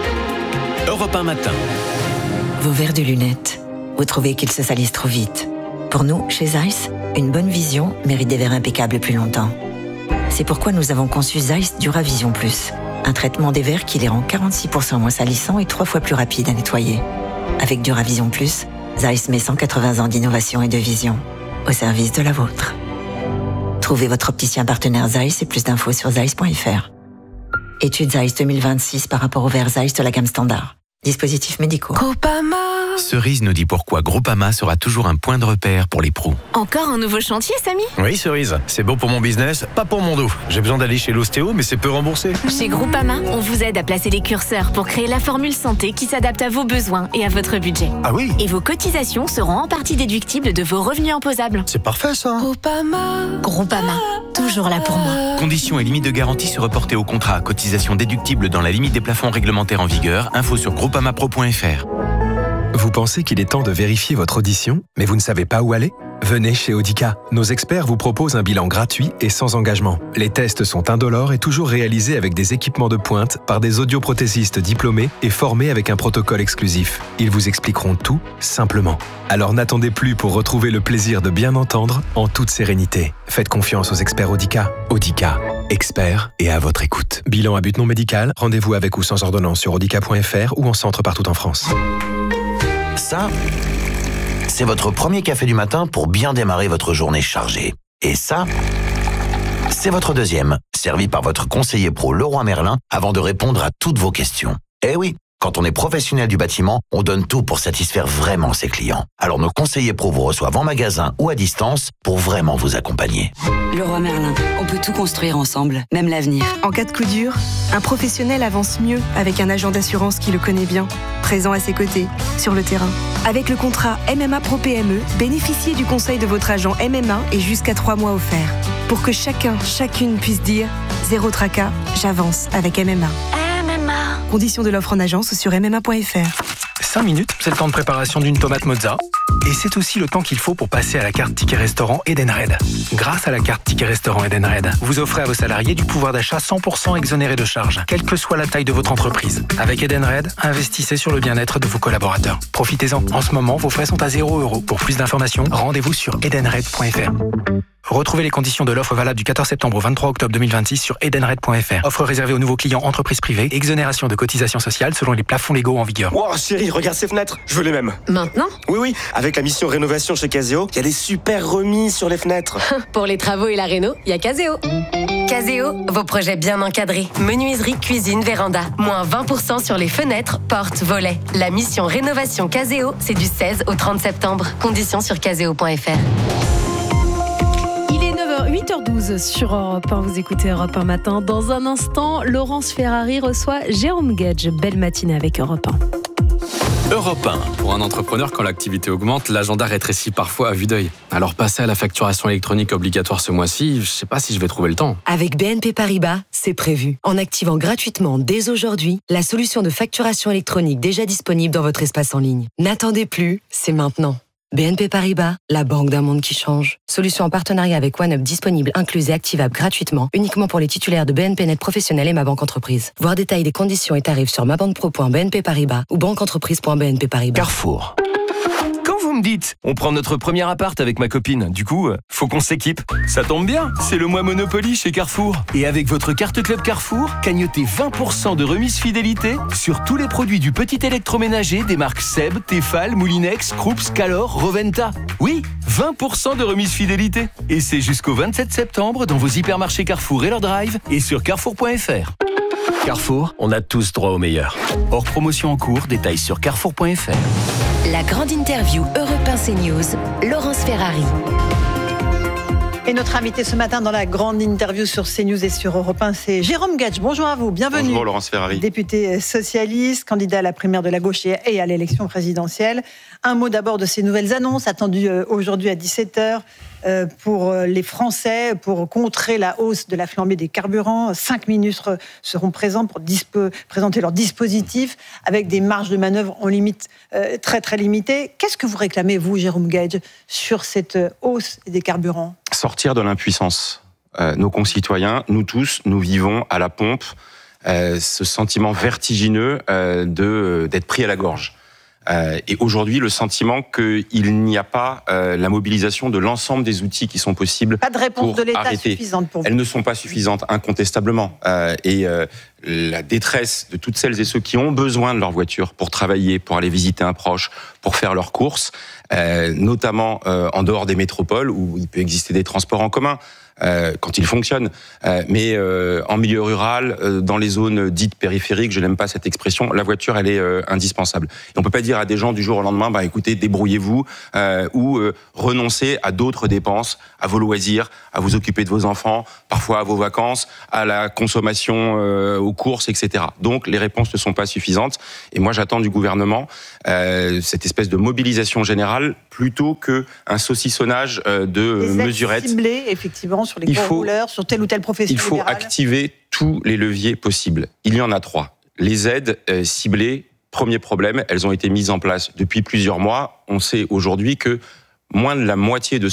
Speaker 5: Europe 1 matin.
Speaker 15: Vos verres de lunettes, vous trouvez qu'ils se salissent trop vite. Pour nous, chez Zeiss, une bonne vision mérite des verres impeccables plus longtemps. C'est pourquoi nous avons conçu Zeiss Duravision Plus. Un traitement des verres qui les rend 46% moins salissants et 3 fois plus rapides à nettoyer. Avec Duravision Plus, Zeiss met 180 ans d'innovation et de vision au service de la vôtre. Trouvez votre opticien partenaire Zeiss et plus d'infos sur zeiss.fr. Étude Zeiss 2026 par rapport aux verres Zeiss de la gamme standard. Dispositifs médicaux.
Speaker 16: Groupama.
Speaker 24: Cerise nous dit pourquoi Groupama sera toujours un point de repère pour les pros.
Speaker 16: Encore un nouveau chantier, Samy?
Speaker 25: Oui, Cerise. C'est bon pour mon business, pas pour mon dos. J'ai besoin d'aller chez l'ostéo, mais c'est peu remboursé.
Speaker 16: Chez Groupama, on vous aide à placer les curseurs pour créer la formule santé qui s'adapte à vos besoins et à votre budget.
Speaker 25: Ah oui?
Speaker 16: Et vos cotisations seront en partie déductibles de vos revenus imposables.
Speaker 25: C'est parfait, ça.
Speaker 16: Groupama, toujours là pour moi.
Speaker 24: Conditions et limites de garantie se reporter au contrat. Cotisation déductible dans la limite des plafonds réglementaires en vigueur. Info sur groupamapro.fr.
Speaker 18: Vous pensez qu'il est temps de vérifier votre audition, mais vous ne savez pas où aller? Venez chez Audica. Nos experts vous proposent un bilan gratuit et sans engagement. Les tests sont indolores et toujours réalisés avec des équipements de pointe par des audioprothésistes diplômés et formés avec un protocole exclusif. Ils vous expliqueront tout simplement. Alors n'attendez plus pour retrouver le plaisir de bien entendre en toute sérénité. Faites confiance aux experts Audica. Audica, experts et à votre écoute. Bilan à but non médical, rendez-vous avec ou sans ordonnance sur audica.fr ou en centre partout en France.
Speaker 12: Ça, c'est votre premier café du matin pour bien démarrer votre journée chargée. Et ça, c'est votre deuxième, servi par votre conseiller pro Leroy Merlin avant de répondre à toutes vos questions. Eh oui, quand on est professionnel du bâtiment, on donne tout pour satisfaire vraiment ses clients. Alors nos conseillers pro vous reçoivent en magasin ou à distance pour vraiment vous accompagner.
Speaker 26: Leroy Merlin, on peut tout construire ensemble, même l'avenir.
Speaker 27: En cas de coup dur, un professionnel avance mieux avec un agent d'assurance qui le connaît bien, présent à ses côtés, sur le terrain. Avec le contrat MMA Pro PME, bénéficiez du conseil de votre agent MMA et jusqu'à 3 mois offerts. Pour que chacune puisse dire « Zéro tracas, j'avance avec MMA ». Conditions de l'offre en agence sur mma.fr.
Speaker 28: 5 minutes, c'est le temps de préparation d'une tomate mozza. Et c'est aussi le temps qu'il faut pour passer à la carte Ticket Restaurant Edenred. Grâce à la carte Ticket Restaurant Edenred, vous offrez à vos salariés du pouvoir d'achat 100% exonéré de charges, quelle que soit la taille de votre entreprise. Avec Edenred, investissez sur le bien-être de vos collaborateurs. Profitez-en. En ce moment, vos frais sont à 0 €. Pour plus d'informations, rendez-vous sur edenred.fr. Retrouvez les conditions de l'offre valable du 14 septembre au 23 octobre 2026 sur edenred.fr. Offre réservée aux nouveaux clients entreprises privées. Exonération de cotisations sociales selon les plafonds légaux en vigueur.
Speaker 29: Wow, chérie, regarde ces fenêtres. Je veux les mêmes.
Speaker 13: Maintenant?
Speaker 29: Oui. Avec la mission rénovation chez Caseo, il y a des super remises sur les fenêtres.
Speaker 13: Pour les travaux et la réno, il y a Caseo. Caseo, vos projets bien encadrés. Menuiserie, cuisine, véranda. Moins 20% sur les fenêtres, portes, volets. La mission rénovation Caseo, c'est du 16 au 30 septembre. Conditions sur caseo.fr.
Speaker 4: 8h12 sur Europe 1, vous écoutez Europe 1 matin. Dans un instant, Laurence Ferrari reçoit Jérôme Gage. Belle matinée avec Europe 1.
Speaker 30: Europe 1. Pour un entrepreneur, quand l'activité augmente, l'agenda rétrécit parfois à vue d'œil. Alors passer à la facturation électronique obligatoire ce mois-ci, je sais pas si je vais trouver le temps.
Speaker 31: Avec BNP Paribas, c'est prévu. En activant gratuitement dès aujourd'hui la solution de facturation électronique déjà disponible dans votre espace en ligne. N'attendez plus, c'est maintenant. BNP Paribas, la banque d'un monde qui change. Solution en partenariat avec OneUp disponible, incluse et activable gratuitement, uniquement pour les titulaires de BNP Net Professionnel et Ma Banque Entreprise. Voir détails des conditions et tarifs sur mabanquepro.bnp Paribas ou banqueentreprise.bnp Paribas.
Speaker 1: Carrefour. Quand vous me dites, on prend notre premier appart avec ma copine, du coup, faut qu'on s'équipe. Ça tombe bien, c'est le mois Monopoly chez Carrefour. Et avec votre carte Club Carrefour, cagnotez 20% de remise fidélité sur tous les produits du petit électroménager des marques Seb, Tefal, Moulinex, Krups, Calor, Roventa. Oui, 20% de remise fidélité. Et c'est jusqu'au 27 septembre dans vos hypermarchés Carrefour et leur drive et sur carrefour.fr. Carrefour, on a tous droit au meilleur. Hors promotion en cours, détails sur carrefour.fr.
Speaker 13: La grande interview Europe 1 CNews, Laurence Ferrari.
Speaker 7: Et notre invité ce matin dans la grande interview sur CNews et sur Europe 1, c'est Jérôme Gaj. Bonjour à vous, bienvenue.
Speaker 8: Bonjour Laurence Ferrari.
Speaker 7: Député socialiste, candidat à la primaire de la gauche et à l'élection présidentielle. Un mot d'abord de ces nouvelles annonces attendues aujourd'hui à 17h pour les Français, pour contrer la hausse de la flambée des carburants. 5 ministres seront présents pour présenter leur dispositif avec des marges de manœuvre en limite très très limitées. Qu'est-ce que vous réclamez, vous, Jérôme Gaj, sur cette hausse des carburants ?
Speaker 8: Sortir de l'impuissance. Nos concitoyens, nous tous, nous vivons à la pompe ce sentiment vertigineux d'être pris à la gorge. Et aujourd'hui, le sentiment qu'il n'y a pas la mobilisation de l'ensemble des outils qui sont possibles.
Speaker 7: Pas de réponse de l'État
Speaker 8: arrêter.
Speaker 7: Suffisante pour vous.
Speaker 8: Elles ne sont pas suffisantes, incontestablement. Et la détresse de toutes celles et ceux qui ont besoin de leur voiture pour travailler, pour aller visiter un proche, pour faire leurs courses, notamment en dehors des métropoles où il peut exister des transports en commun. Quand ils fonctionnent, mais en milieu rural, dans les zones dites périphériques, je n'aime pas cette expression, la voiture, elle est indispensable. Et on peut pas dire à des gens du jour au lendemain, bah écoutez, débrouillez-vous, ou renoncez à d'autres dépenses, à vos loisirs, à vous occuper de vos enfants, parfois à vos vacances, à la consommation aux courses, etc. Donc les réponses ne sont pas suffisantes. Et moi, j'attends du gouvernement cette espèce de mobilisation générale plutôt qu'un saucissonnage de mesurettes.
Speaker 7: Ciblées, effectivement, sur les gros rouleurs, sur telle ou telle profession
Speaker 8: libérale. Il faut activer tous les leviers possibles. Il y en a 3. Les aides ciblées, premier problème, elles ont été mises en place depuis plusieurs mois. On sait aujourd'hui que moins de la moitié de